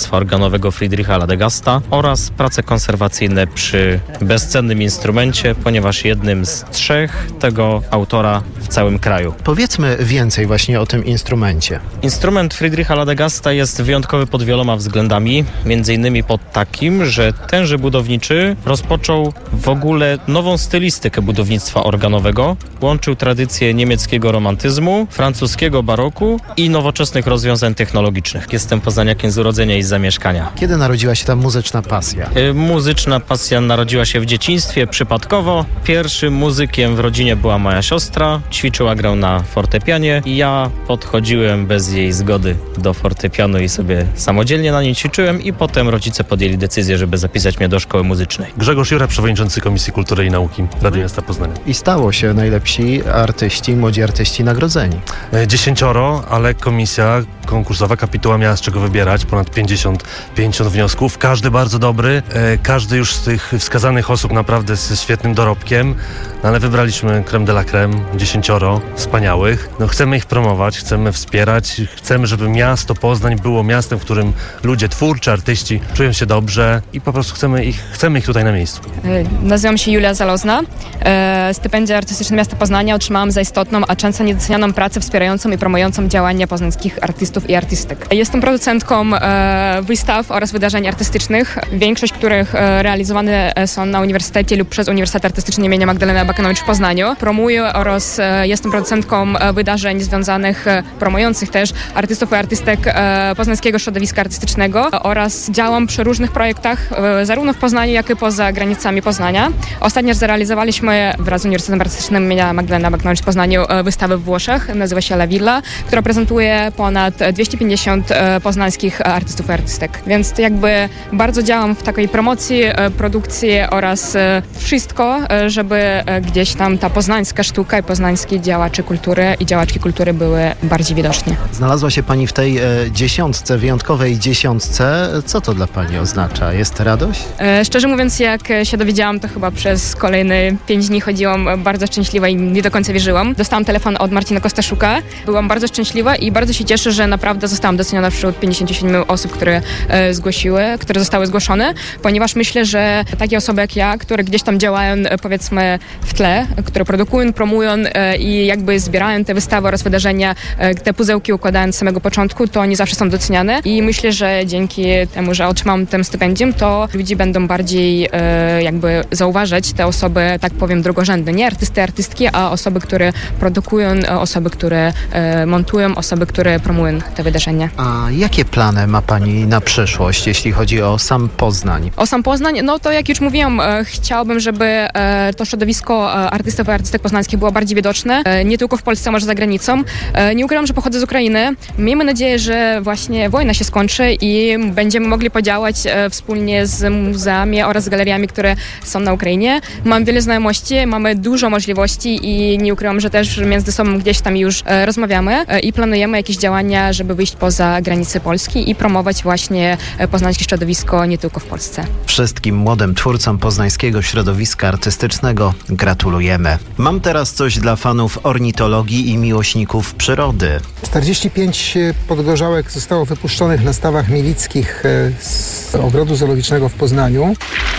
wydawnictwa organowego Friedricha Ladegasta oraz prace konserwacyjne przy bezcennym instrumencie, ponieważ jednym z trzech tego autora w całym kraju. Powiedzmy więcej właśnie o tym instrumencie. Instrument Friedricha Ladegasta jest wyjątkowy pod wieloma względami, między innymi pod takim, że tenże budowniczy rozpoczął w ogóle nową stylistykę budownictwa organowego, łączył tradycję niemieckiego romantyzmu, francuskiego baroku i nowoczesnych rozwiązań technologicznych. Jestem poznaniakiem z urodzenia i z zamieszkania. Kiedy narodziła się ta muzyczna pasja? Y, muzyczna pasja narodziła się w dzieciństwie, przypadkowo. Pierwszym muzykiem w rodzinie była moja siostra, ćwiczyła, grał na fortepianie i ja podchodziłem bez jej zgody do fortepianu i sobie samodzielnie na nim ćwiczyłem i potem rodzice podjęli decyzję, żeby zapisać mnie do szkoły muzycznej. Grzegorz Jura, przewodniczący Komisji Kultury i Nauki Rady Miasta Poznania. I stało się najlepsi artyści, młodzi artyści nagrodzeni. Dziesięcioro, ale komisja konkursowa, kapituła miała z czego wybierać, ponad pięćdziesiąt, pięćdziesiąt wniosków, każdy bardzo dobry, każdy już z tych wskazanych osób naprawdę z świetnym dorobkiem, no ale wybraliśmy crème de la crème, dziesięcioro wspaniałych. No chcemy ich promować, chcemy wspierać, chcemy, żeby miasto Poznań było miastem, w którym ludzie twórczy, artyści czują się dobrze i po prostu chcemy ich, chcemy ich tutaj na miejscu. Nazywam się Julia Zalozna. Stypendia Artystyczne Miasta Poznania otrzymałam za istotną, a często niedocenianą pracę wspierającą i promującą działania poznańskich artystów i artystek. Jestem producentką wystaw oraz wydarzeń artystycznych, większość których realizowane są na uniwersytecie lub przez Uniwersytet Artystyczny imienia Magdaleny Abakanowicz w Poznaniu. Promuję oraz jestem producentką wydarzeń związanych, promujących też artystów i artystek poznańskiego środowiska artystycznego oraz działam przy różnych projektach, zarówno w Poznaniu, jak i poza granicami Poznania. Ostatnio zrealizowaliśmy wraz z Uniwersytetem Artystycznym imienia Magdaleny Abakanowicz w Poznaniu wystawę w Włoszech, nazywa się La Villa, która prezentuje ponad dwieście pięćdziesiąt poznańskich artystów i artystek. Więc jakby bardzo działam w takiej promocji, produkcji oraz wszystko, żeby gdzieś tam ta poznańska sztuka i poznańskie działacze kultury i działaczki kultury były bardziej widoczne. Znalazła się Pani w tej e, dziesiątce, wyjątkowej dziesiątce. Co to dla Pani oznacza? Jest radość? E, szczerze mówiąc, jak się dowiedziałam, to chyba przez kolejne pięć dni chodziłam bardzo szczęśliwa i nie do końca wierzyłam. Dostałam telefon od Marcina Kostaszuka. Byłam bardzo szczęśliwa i bardzo się cieszę, że naprawdę zostałam doceniona wśród pięćdziesięciu siedmiu osób, które e, zgłosiły, które zostały zgłoszone, ponieważ myślę, że takie osoby jak ja, które gdzieś tam działają, powiedzmy, w tle, które produkują, promują e, i jakby zbierają te wystawy oraz wydarzenia, e, te pudełki układając z samego początku, to oni zawsze są doceniane i myślę, że dzięki temu, że otrzymam ten stypendium, to ludzie będą bardziej e, jakby zauważać te osoby, tak powiem, drugorzędne. Nie artysty, artystki, a osoby, które produkują, osoby, które e, montują, osoby, które promują te wydarzenia. A jakie plany ma Pani na przyszłość, jeśli chodzi o sam Poznań? O sam Poznań? No to jak już mówiłam, e, chciałabym, żeby e, to środowisko e, artystów i artystek poznańskich było bardziej widoczne, e, nie tylko w Polsce, a może za granicą. E, nie ukrywam, że pochodzę z Ukrainy. Miejmy nadzieję, że właśnie wojna się skończy i będziemy mogli podziałać e, wspólnie z muzeami oraz z galeriami, które są na Ukrainie. Mam wiele znajomości, mamy dużo możliwości i nie ukrywam, że też między sobą gdzieś tam już e, rozmawiamy e, i planujemy jakieś działania, żeby wyjść poza granice Polski i promować właśnie e, poznańskie środowisko nie tylko w Polsce. Wszystkim młodym twórcom poznańskiego środowiska artystycznego gratulujemy. Mam teraz coś dla fanów ornitologii i miłośników przyrody. czterdzieści pięć podgorzałek zostało wypuszczonych na stawach mielickich z ogrodu zoologicznego w Poznaniu.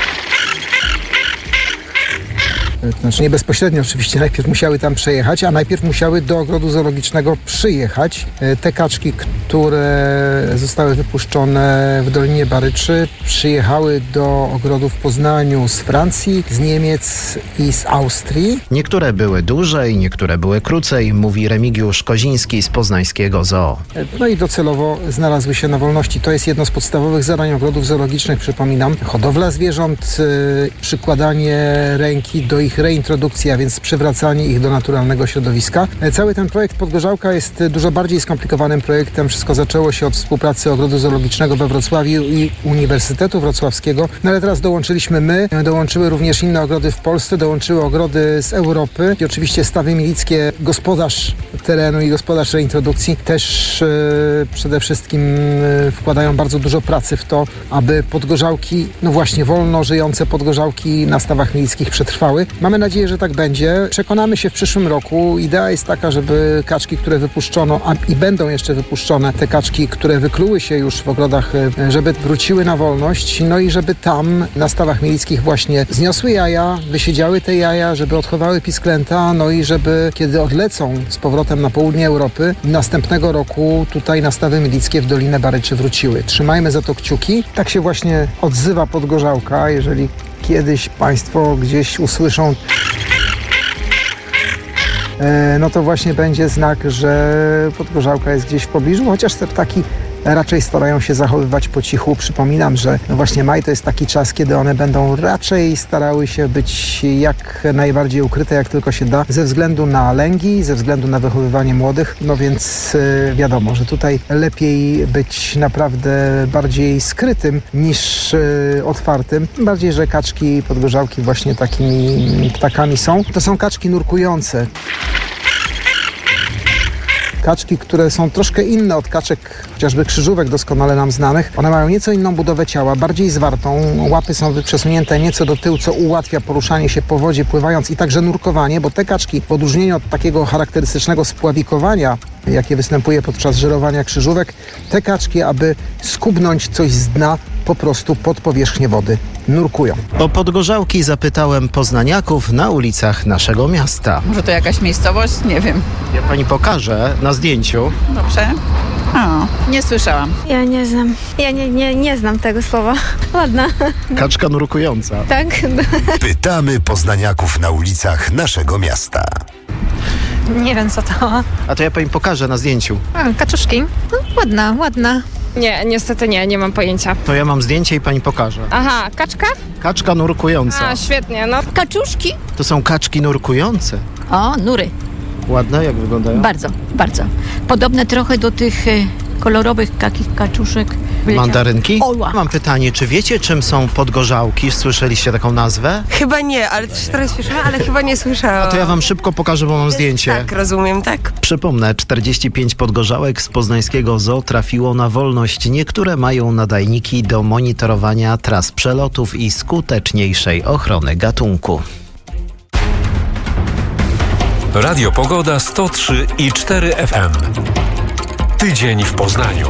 Znaczy nie bezpośrednio oczywiście, najpierw musiały tam przejechać, a najpierw musiały do ogrodu zoologicznego przyjechać. Te kaczki, które zostały wypuszczone w Dolinie Baryczy, przyjechały do ogrodu w Poznaniu z Francji, z Niemiec i z Austrii. Niektóre były dłużej, niektóre były krócej, mówi Remigiusz Koziński z poznańskiego zoo. No i docelowo znalazły się na wolności. To jest jedno z podstawowych zadań ogrodów zoologicznych, przypominam. Hodowla zwierząt, przykładanie ręki do ich reintrodukcji, a więc przywracanie ich do naturalnego środowiska. Cały ten projekt Podgorzałka jest dużo bardziej skomplikowanym projektem. Wszystko zaczęło się od współpracy Ogrodu Zoologicznego we Wrocławiu i Uniwersytetu Wrocławskiego. No ale teraz dołączyliśmy my, dołączyły również inne ogrody w Polsce, dołączyły ogrody z Europy i oczywiście stawy milickie, gospodarz terenu i gospodarz reintrodukcji też e, przede wszystkim e, wkładają bardzo dużo pracy w to, aby podgorzałki, no właśnie wolno żyjące podgorzałki na stawach milickich przetrwały. Mamy nadzieję, że tak będzie. Przekonamy się w przyszłym roku. Idea jest taka, żeby kaczki, które wypuszczono, a i będą jeszcze wypuszczone, te kaczki, które wykluły się już w ogrodach, żeby wróciły na wolność, no i żeby tam na stawach mielickich właśnie zniosły jaja, wysiedziały te jaja, żeby odchowały pisklęta, no i żeby kiedy odlecą z powrotem na południe Europy, następnego roku tutaj na stawy milickie w Dolinę Baryczy wróciły. Trzymajmy za to kciuki. Tak się właśnie odzywa Podgorzałka. Jeżeli kiedyś Państwo gdzieś usłyszą, no to właśnie będzie znak, że Podgorzałka jest gdzieś w pobliżu, chociaż te ptaki raczej starają się zachowywać po cichu. Przypominam, że no właśnie maj to jest taki czas, kiedy one będą raczej starały się być jak najbardziej ukryte, jak tylko się da, ze względu na lęgi, ze względu na wychowywanie młodych. No więc yy, wiadomo, że tutaj lepiej być naprawdę bardziej skrytym niż yy, otwartym. Tym bardziej, że kaczki podgorzałki właśnie takimi ptakami są. To są kaczki nurkujące. Kaczki, które są troszkę inne od kaczek, chociażby krzyżówek doskonale nam znanych. One mają nieco inną budowę ciała, bardziej zwartą. Łapy są przesunięte nieco do tyłu, co ułatwia poruszanie się po wodzie pływając i także nurkowanie, bo te kaczki, w odróżnieniu od takiego charakterystycznego spławikowania, jakie występuje podczas żerowania krzyżówek, te kaczki, aby skubnąć coś z dna, po prostu pod powierzchnię wody nurkują. O Podgorzałki zapytałem poznaniaków na ulicach naszego miasta. Może to jakaś miejscowość? Nie wiem. Ja pani pokażę na zdjęciu. Dobrze. O, nie słyszałam. Ja nie znam. Ja nie, nie, nie znam tego słowa. Ładna. Kaczka nurkująca. Tak? Pytamy poznaniaków na ulicach naszego miasta. Nie wiem, co to. A to ja pani pokażę na zdjęciu. A, kaczuszki. No, ładna, ładna. Nie, niestety nie, nie mam pojęcia. To ja mam zdjęcie i pani pokażę. Aha, kaczka? Kaczka nurkująca. A, świetnie, no. Kaczuszki? To są kaczki nurkujące. O, nury. Ładne, jak wyglądają? Bardzo, bardzo. Podobne trochę do tych e, kolorowych takich kaczuszek. Mandarynki? Oła. Mam pytanie, czy wiecie, czym są podgorzałki? Słyszeliście taką nazwę? Chyba nie, ale też teraz słyszałam, ale chyba nie słyszałam. A to ja wam szybko pokażę, bo mam zdjęcie. Tak, rozumiem, tak. Przypomnę, czterdzieści pięć podgorzałek z poznańskiego zoo trafiło na wolność. Niektóre mają nadajniki do monitorowania tras przelotów i skuteczniejszej ochrony gatunku. Radio Pogoda sto trzy i cztery F M. Tydzień w Poznaniu.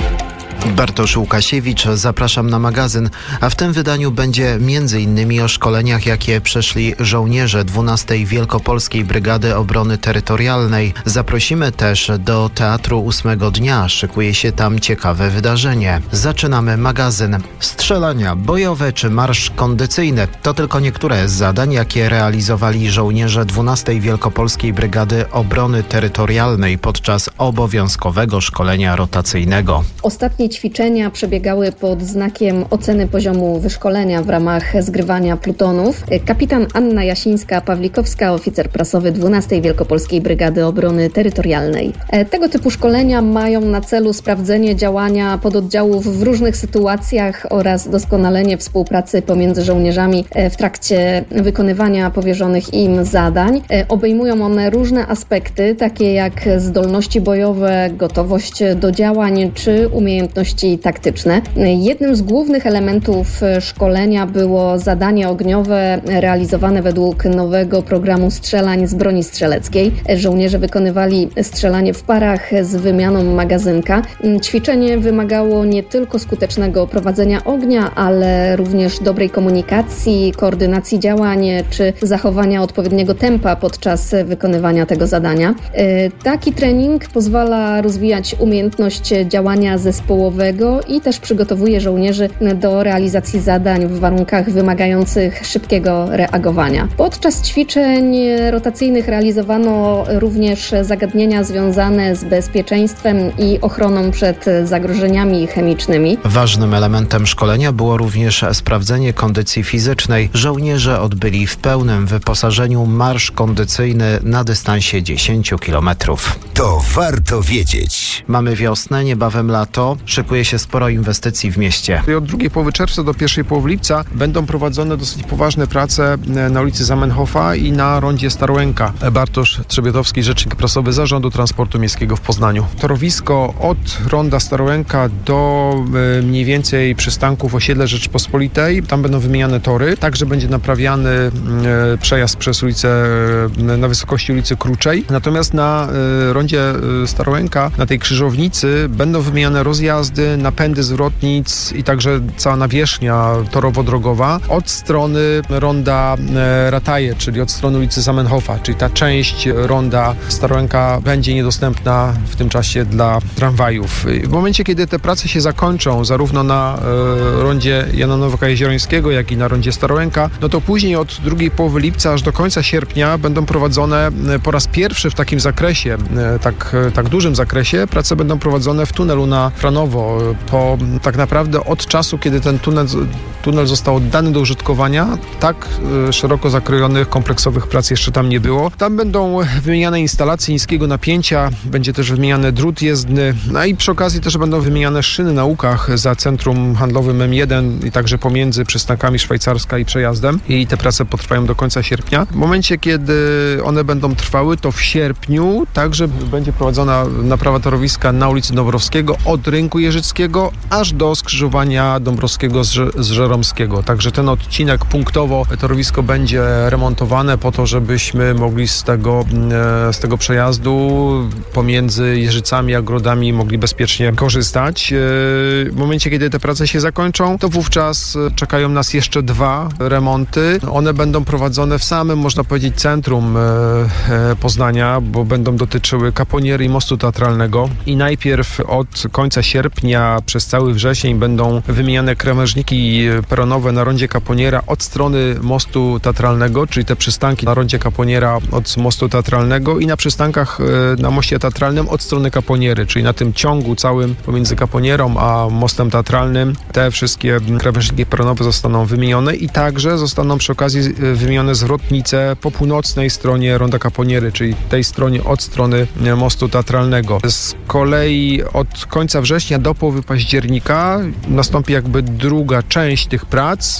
Bartosz Łukasiewicz, zapraszam na magazyn, a w tym wydaniu będzie między innymi o szkoleniach, jakie przeszli żołnierze dwunastej Wielkopolskiej Brygady Obrony Terytorialnej. Zaprosimy też do Teatru Ósmego Dnia, szykuje się tam ciekawe wydarzenie. Zaczynamy magazyn. Strzelania bojowe czy marsz kondycyjny to tylko niektóre z zadań, jakie realizowali żołnierze dwunastej Wielkopolskiej Brygady Obrony Terytorialnej podczas obowiązkowego szkolenia rotacyjnego. Ostatnie ćwiczenia przebiegały pod znakiem oceny poziomu wyszkolenia w ramach zgrywania plutonów. Kapitan Anna Jasińska-Pawlikowska, oficer prasowy dwunastej Wielkopolskiej Brygady Obrony Terytorialnej. Tego typu szkolenia mają na celu sprawdzenie działania pododdziałów w różnych sytuacjach oraz doskonalenie współpracy pomiędzy żołnierzami w trakcie wykonywania powierzonych im zadań. Obejmują one różne aspekty, takie jak zdolności bojowe, gotowość do działań czy umiejętności taktyczne. Jednym z głównych elementów szkolenia było zadanie ogniowe realizowane według nowego programu strzelań z broni strzeleckiej. Żołnierze wykonywali strzelanie w parach z wymianą magazynka. Ćwiczenie wymagało nie tylko skutecznego prowadzenia ognia, ale również dobrej komunikacji, koordynacji działań czy zachowania odpowiedniego tempa podczas wykonywania tego zadania. Taki trening pozwala rozwijać umiejętność działania zespołowego i też przygotowuje żołnierzy do realizacji zadań w warunkach wymagających szybkiego reagowania. Podczas ćwiczeń rotacyjnych realizowano również zagadnienia związane z bezpieczeństwem i ochroną przed zagrożeniami chemicznymi. Ważnym elementem szkolenia było również sprawdzenie kondycji fizycznej. Żołnierze odbyli w pełnym wyposażeniu marsz kondycyjny na dystansie dziesięć kilometrów. To warto wiedzieć. Mamy wiosnę, niebawem lato. szykuje się sporo inwestycji w mieście. Od drugiej połowy czerwca do pierwszej połowy lipca będą prowadzone dosyć poważne prace na ulicy Zamenhofa i na rondzie Starołęka. Bartosz Trzebiatowski, rzecznik prasowy Zarządu Transportu Miejskiego w Poznaniu. Torowisko od ronda Starołęka do e, mniej więcej przystanków Osiedle Rzeczypospolitej. Tam będą wymieniane tory. Także będzie naprawiany e, przejazd przez ulicę e, na wysokości ulicy Kruczej. Natomiast na e, rondzie e, Starołęka, na tej krzyżownicy będą wymieniane rozjazdy, napędy zwrotnic i także cała nawierzchnia torowo-drogowa od strony ronda e, Rataje, czyli od strony ulicy Zamenhofa, czyli ta część ronda Starołęka będzie niedostępna w tym czasie dla tramwajów. W momencie, kiedy te prace się zakończą, zarówno na e, rondzie Jana Nowaka-Jeziorańskiego, jak i na rondzie Starołęka, no to później od drugiej połowy lipca aż do końca sierpnia będą prowadzone po raz pierwszy w takim zakresie, e, tak, tak dużym zakresie, prace będą prowadzone w tunelu na Franowo. Po tak naprawdę od czasu, kiedy ten tunel, tunel został oddany do użytkowania, tak e, szeroko zakrojonych kompleksowych prac jeszcze tam nie było. Tam będą wymieniane instalacje niskiego napięcia, będzie też wymieniany drut jezdny, no i przy okazji też będą wymieniane szyny na łukach za centrum handlowym M jeden i także pomiędzy przystankami Szwajcarska i Przejazdem i te prace potrwają do końca sierpnia. W momencie, kiedy one będą trwały, to w sierpniu także będzie prowadzona naprawa torowiska na ulicy Dąbrowskiego od Rynku Jeżyckiego aż do skrzyżowania Dąbrowskiego z, z Żeromskiego. Także ten odcinek punktowo torowisko będzie remontowane po to, żebyśmy mogli z tego, z tego przejazdu pomiędzy Jeżycami a Grodami mogli bezpiecznie korzystać. W momencie, kiedy te prace się zakończą, to wówczas czekają nas jeszcze dwa remonty. One będą prowadzone w samym, można powiedzieć, centrum Poznania, bo będą dotyczyły Kaponiery i mostu teatralnego. I najpierw od końca sierpnia przez cały wrzesień będą wymieniane krawężniki peronowe na rondzie Kaponiera od strony mostu teatralnego, czyli te przystanki na rondzie Kaponiera od mostu teatralnego i na przystankach na moście teatralnym od strony Kaponiery, czyli na tym ciągu całym pomiędzy Kaponierą a mostem teatralnym te wszystkie krawężniki peronowe zostaną wymienione i także zostaną przy okazji wymienione zwrotnice po północnej stronie ronda Kaponiery, czyli tej stronie od strony mostu teatralnego. Z kolei od końca września do połowy października nastąpi jakby druga część tych prac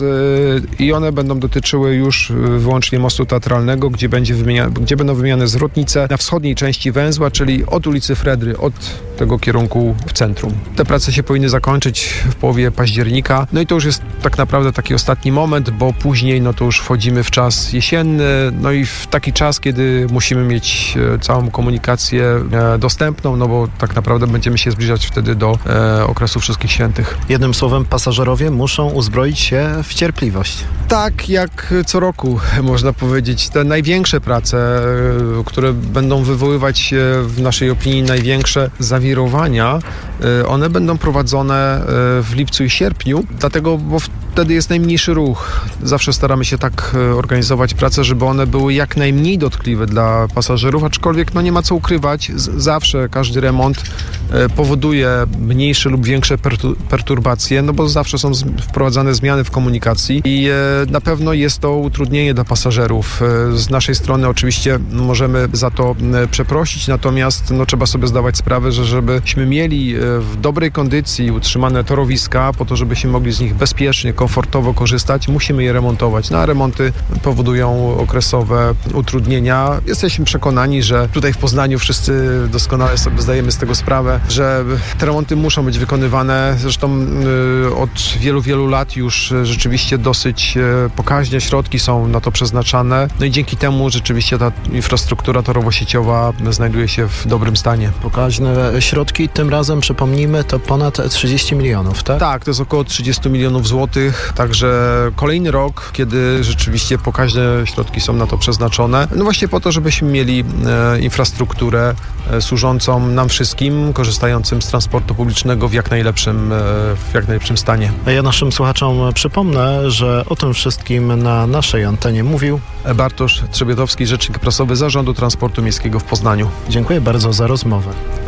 i one będą dotyczyły już wyłącznie mostu teatralnego, gdzie, będzie wymienia, gdzie będą wymieniane zwrotnice na wschodniej części węzła, czyli od ulicy Fredry, od tego kierunku w centrum. Te prace się powinny zakończyć w połowie października. No i to już jest tak naprawdę taki ostatni moment, bo później no to już wchodzimy w czas jesienny, no i w taki czas, kiedy musimy mieć całą komunikację dostępną, no bo tak naprawdę będziemy się zbliżać wtedy do e, okresu Wszystkich Świętych. Jednym słowem, pasażerowie muszą uzbroić się w cierpliwość. Tak, jak co roku można powiedzieć. Te największe prace, które będą wywoływać w naszej opinii największe zawirowania, one będą prowadzone w lipcu i sierpniu, dlatego, bo wtedy jest najmniejszy ruch. Zawsze staramy się tak organizować prace, żeby one były jak najmniej dotkliwe dla pasażerów, aczkolwiek no nie ma co ukrywać, zawsze każdy remont powoduje mniejsze lub większe perturbacje, no bo zawsze są wprowadzane zmiany w komunikacji i na pewno jest to utrudnienie dla pasażerów. Z naszej strony oczywiście możemy za to przeprosić, natomiast no, trzeba sobie zdawać sprawę, że żebyśmy mieli w dobrej kondycji utrzymane torowiska, po to, żebyśmy mogli z nich bezpiecznie, komfortowo korzystać, musimy je remontować. No a remonty powodują okresowe utrudnienia. Jesteśmy przekonani, że tutaj w Poznaniu wszyscy doskonale sobie zdajemy z tego sprawę, że te remonty muszą być wykonywane. Zresztą y, od wielu, wielu lat już rzeczywiście dosyć y, pokaźne środki są na to przeznaczane. No i dzięki temu rzeczywiście ta infrastruktura torowo-sieciowa znajduje się w dobrym stanie. Pokaźne środki, tym razem przypomnijmy, to ponad trzydzieści milionów, tak? Tak, to jest około trzydzieści milionów złotych, także kolejny rok, kiedy rzeczywiście pokaźne środki są na to przeznaczone. No właśnie po to, żebyśmy mieli e, infrastrukturę e, służącą nam wszystkim, korzystającym z transportu publicznego w jak najlepszym, e, w jak najlepszym stanie. A ja naszym słuchaczom przypomnę, że o tym wszystkim na naszej antenie mówił Bartosz Trzebiatowski, rzecznik prasowy Zarządu Transportu Miejskiego w Poznaniu. Dziękuję bardzo za rozmowę.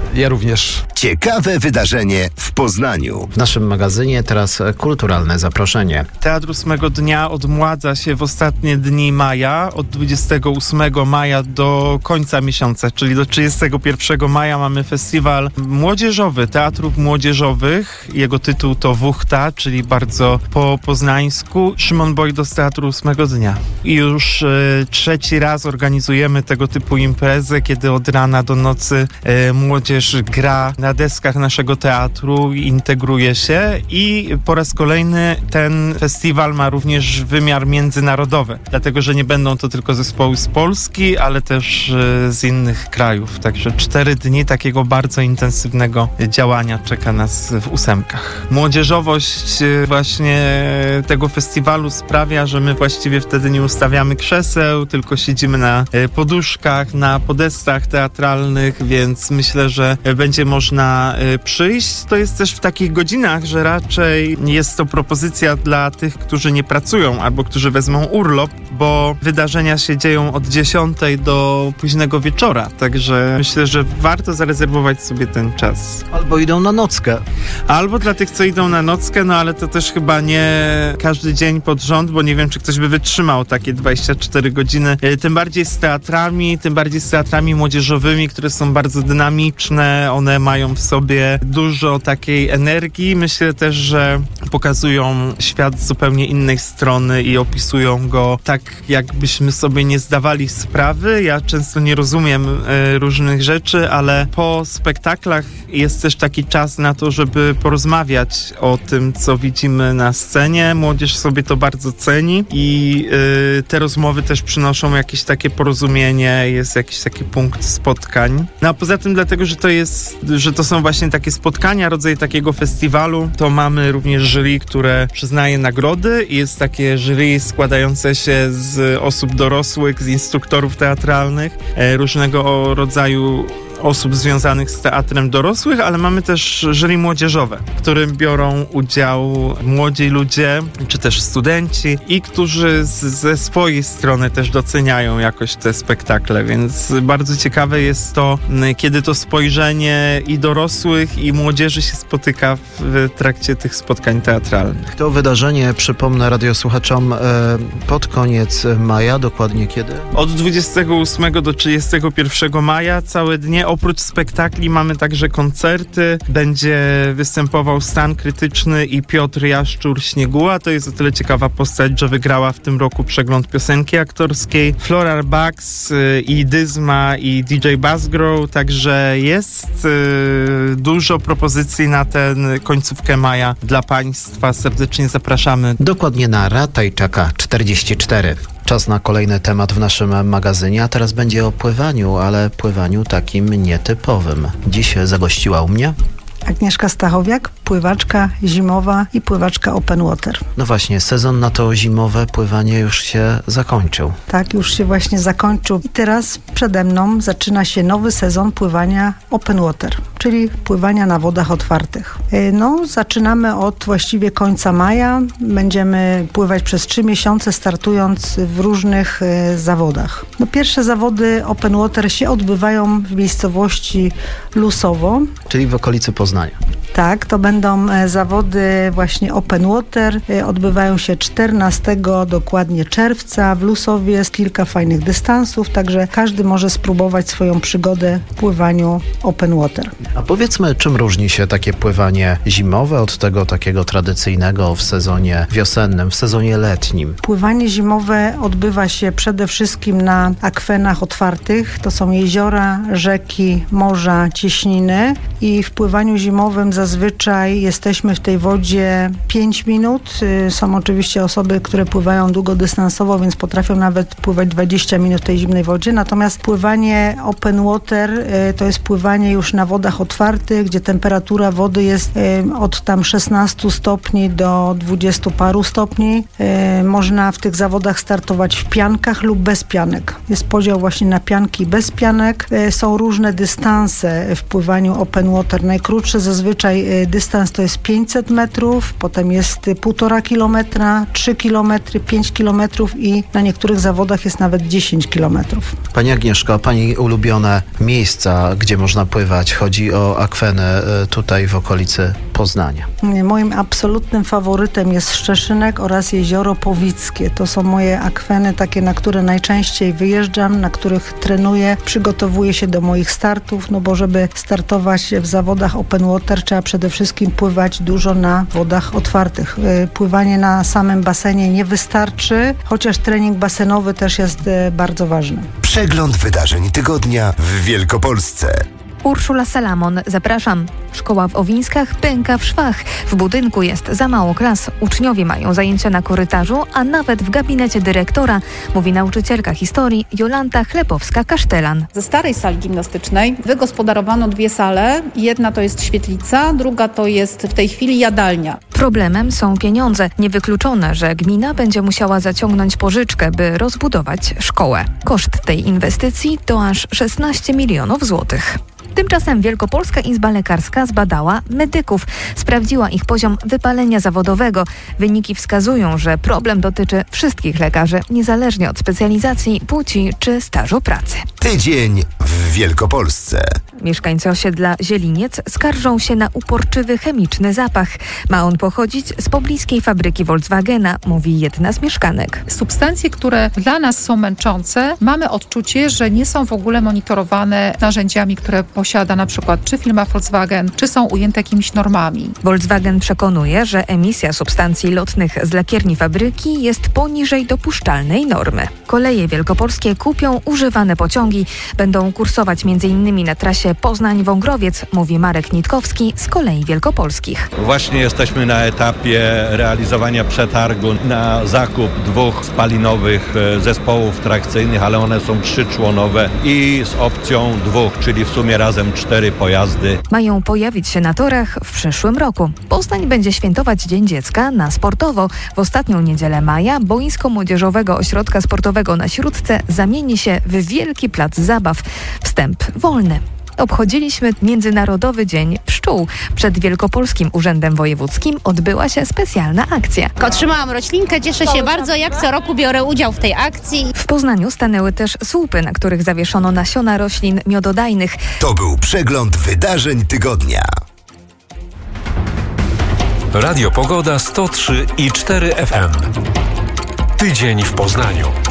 Ja również. Ciekawe wydarzenie w Poznaniu. W naszym magazynie teraz kulturalne zaproszenie. Teatr ósmego dnia odmładza się w ostatnie dni maja. Od dwudziestego ósmego maja do końca miesiąca, czyli do trzydziestego pierwszego maja mamy festiwal młodzieżowy, teatrów młodzieżowych. Jego tytuł to Wuchta, czyli bardzo po poznańsku. Szymon Bojdo z Teatru ósmego dnia. I już e, trzeci raz organizujemy tego typu imprezę, kiedy od rana do nocy e, młodzież gra na deskach naszego teatru, integruje się i po raz kolejny ten festiwal ma również wymiar międzynarodowy, dlatego że nie będą to tylko zespoły z Polski, ale też e, z innych krajów. Także cztery dni takiego bardzo intensywnego działania czeka nas w ósemkach. Młodzieżowość e, właśnie tego festiwalu sprawia, że my właściwie wtedy nie ustawiamy krzeseł, tylko siedzimy na e, poduszkach, na podestach teatralnych, więc myślę, że będzie można e, przyjść. To jest też w takich godzinach, że raczej jest to propozycja dla tych, którzy nie pracują albo którzy wezmą urlop, bo wydarzenia się dzieją od dziesiątej do późnego wieczora, także myślę, że warto zarezerwować sobie ten czas. Albo idą na nockę. Albo dla tych, co idą na nockę, no ale to też chyba nie każdy dzień pod rząd, bo nie wiem, czy ktoś by wytrzymał takie dwadzieścia cztery godziny. Tym bardziej z teatrami, tym bardziej z teatrami młodzieżowymi, które są bardzo dynamiczne, one mają w sobie dużo takiej energii. Myślę też, że pokazują świat z zupełnie innej strony i opisują go tak, jakbyśmy sobie nie zdawali sprawy. Ja często nie rozumiem y, różnych rzeczy, ale po spektaklach jest też taki czas na to, żeby porozmawiać o tym, co widzimy na scenie. Młodzież sobie to bardzo ceni i y, te rozmowy też przynoszą jakieś takie porozumienie, jest jakiś taki punkt spotkań. No a poza tym dlatego, że to jest, że to są właśnie takie spotkania, rodzaj takiego festiwalu, to mamy również jury, które przyznaje nagrody i jest takie jury składające się z osób dorosłych, z instruktorów teatralnych, e, różnego rodzaju osób związanych z teatrem dorosłych, ale mamy też jury młodzieżowe, w którym biorą udział młodzi ludzie, czy też studenci i którzy z, ze swojej strony też doceniają jakoś te spektakle, więc bardzo ciekawe jest to, kiedy to spojrzenie i dorosłych, i młodzieży się spotyka w trakcie tych spotkań teatralnych. To wydarzenie, przypomnę radiosłuchaczom, pod koniec maja, dokładnie kiedy? Od dwudziestego ósmego do trzydziestego pierwszego maja, całe dnie. Oprócz spektakli mamy także koncerty. Będzie występował Stan Krytyczny i Piotr Jaszczur-Śnieguła. To jest o tyle ciekawa postać, że wygrała w tym roku przegląd piosenki aktorskiej. Floral Bugs i Dyzma i D J Buzzgrow. Także jest y, dużo propozycji na tę końcówkę maja dla Państwa. Serdecznie zapraszamy. Dokładnie na Ratajczaka czterdzieści cztery. Czas na kolejny temat w naszym magazynie, a teraz będzie o pływaniu, ale pływaniu takim nietypowym. Dziś zagościła u mnie Agnieszka Stachowiak, pływaczka zimowa i pływaczka open water. No właśnie, sezon na to zimowe pływanie już się zakończył. Tak, już się właśnie zakończył. I teraz przede mną zaczyna się nowy sezon pływania open water, czyli pływania na wodach otwartych. No, zaczynamy od właściwie końca maja. Będziemy pływać przez trzy miesiące, startując w różnych e, zawodach. No, pierwsze zawody open water się odbywają w miejscowości Lusowo. Czyli w okolicy Poznania. Tak, to będą e, zawody właśnie open water. E, odbywają się czternastego dokładnie czerwca. W Lusowie jest kilka fajnych dystansów, także każdy może spróbować swoją przygodę w pływaniu open water. A powiedzmy, czym różni się takie pływanie zimowe od tego takiego tradycyjnego w sezonie wiosennym, w sezonie letnim? Pływanie zimowe odbywa się przede wszystkim na akwenach otwartych. To są jeziora, rzeki, morza, cieśniny i w pływaniu zimowym zazwyczaj jesteśmy w tej wodzie pięć minut. Są oczywiście osoby, które pływają długodystansowo, więc potrafią nawet pływać dwadzieścia minut w tej zimnej wodzie. Natomiast pływanie open water to jest pływanie już na wodach otwartych, gdzie temperatura wody jest od tam szesnastu stopni do dwudziestu paru stopni. Można w tych zawodach startować w piankach lub bez pianek. Jest podział właśnie na pianki bez pianek. Są różne dystanse w pływaniu open water. Najkrótsze zazwyczaj Tutaj y, dystans to jest pięćset metrów, potem jest y, półtora kilometra, trzy kilometry, pięć kilometrów i na niektórych zawodach jest nawet dziesięć kilometrów. Pani Agnieszko, pani ulubione miejsca, gdzie można pływać? Chodzi o akwenę y, tutaj w okolicy Poznania. Moim absolutnym faworytem jest Szczeszynek oraz Jezioro Powickie. To są moje akweny takie, na które najczęściej wyjeżdżam, na których trenuję, przygotowuję się do moich startów, no bo żeby startować w zawodach open water trzeba przede wszystkim pływać dużo na wodach otwartych. Pływanie na samym basenie nie wystarczy, chociaż trening basenowy też jest bardzo ważny. Przegląd wydarzeń tygodnia w Wielkopolsce. Urszula Salamon, zapraszam. Szkoła w Owińskach pęka w szwach. W budynku jest za mało klas. Uczniowie mają zajęcia na korytarzu, a nawet w gabinecie dyrektora, mówi nauczycielka historii Jolanta Chlebowska-Kasztelan. Ze starej sali gimnastycznej wygospodarowano dwie sale. Jedna to jest świetlica, druga to jest w tej chwili jadalnia. Problemem są pieniądze. Niewykluczone, że gmina będzie musiała zaciągnąć pożyczkę, by rozbudować szkołę. Koszt tej inwestycji to aż szesnaście milionów złotych. Tymczasem Wielkopolska Izba Lekarska zbadała medyków. Sprawdziła ich poziom wypalenia zawodowego. Wyniki wskazują, że problem dotyczy wszystkich lekarzy, niezależnie od specjalizacji, płci czy stażu pracy. Tydzień w Wielkopolsce. Mieszkańcy osiedla Zieliniec skarżą się na uporczywy chemiczny zapach. Ma on pochodzić z pobliskiej fabryki Volkswagena, mówi jedna z mieszkanek. Substancje, które dla nas są męczące, mamy odczucie, że nie są w ogóle monitorowane narzędziami, które posiada na przykład czy firma Volkswagen, czy są ujęte jakimiś normami. Volkswagen przekonuje, że emisja substancji lotnych z lakierni fabryki jest poniżej dopuszczalnej normy. Koleje wielkopolskie kupią używane pociągi. Będą kursować m.in. na trasie Poznań-Wągrowiec, mówi Marek Nitkowski z Kolei Wielkopolskich. Właśnie jesteśmy na etapie realizowania przetargu na zakup dwóch spalinowych zespołów trakcyjnych, ale one są trzyczłonowe i z opcją dwóch, czyli w sumie razem cztery pojazdy. Mają pojawić się na torach w przyszłym roku. Poznań będzie świętować Dzień Dziecka na sportowo. W ostatnią niedzielę maja boisko Młodzieżowego Ośrodka Sportowego na Śródce zamieni się w wielki plac zabaw. Wstęp wolny. Obchodziliśmy Międzynarodowy Dzień Pszczół. Przed Wielkopolskim Urzędem Wojewódzkim odbyła się specjalna akcja. Otrzymałam roślinkę, cieszę się bardzo, jak co roku biorę udział w tej akcji. W Poznaniu stanęły też słupy, na których zawieszono nasiona roślin miododajnych. To był przegląd wydarzeń tygodnia. Radio Pogoda sto trzy i cztery F M. Tydzień w Poznaniu.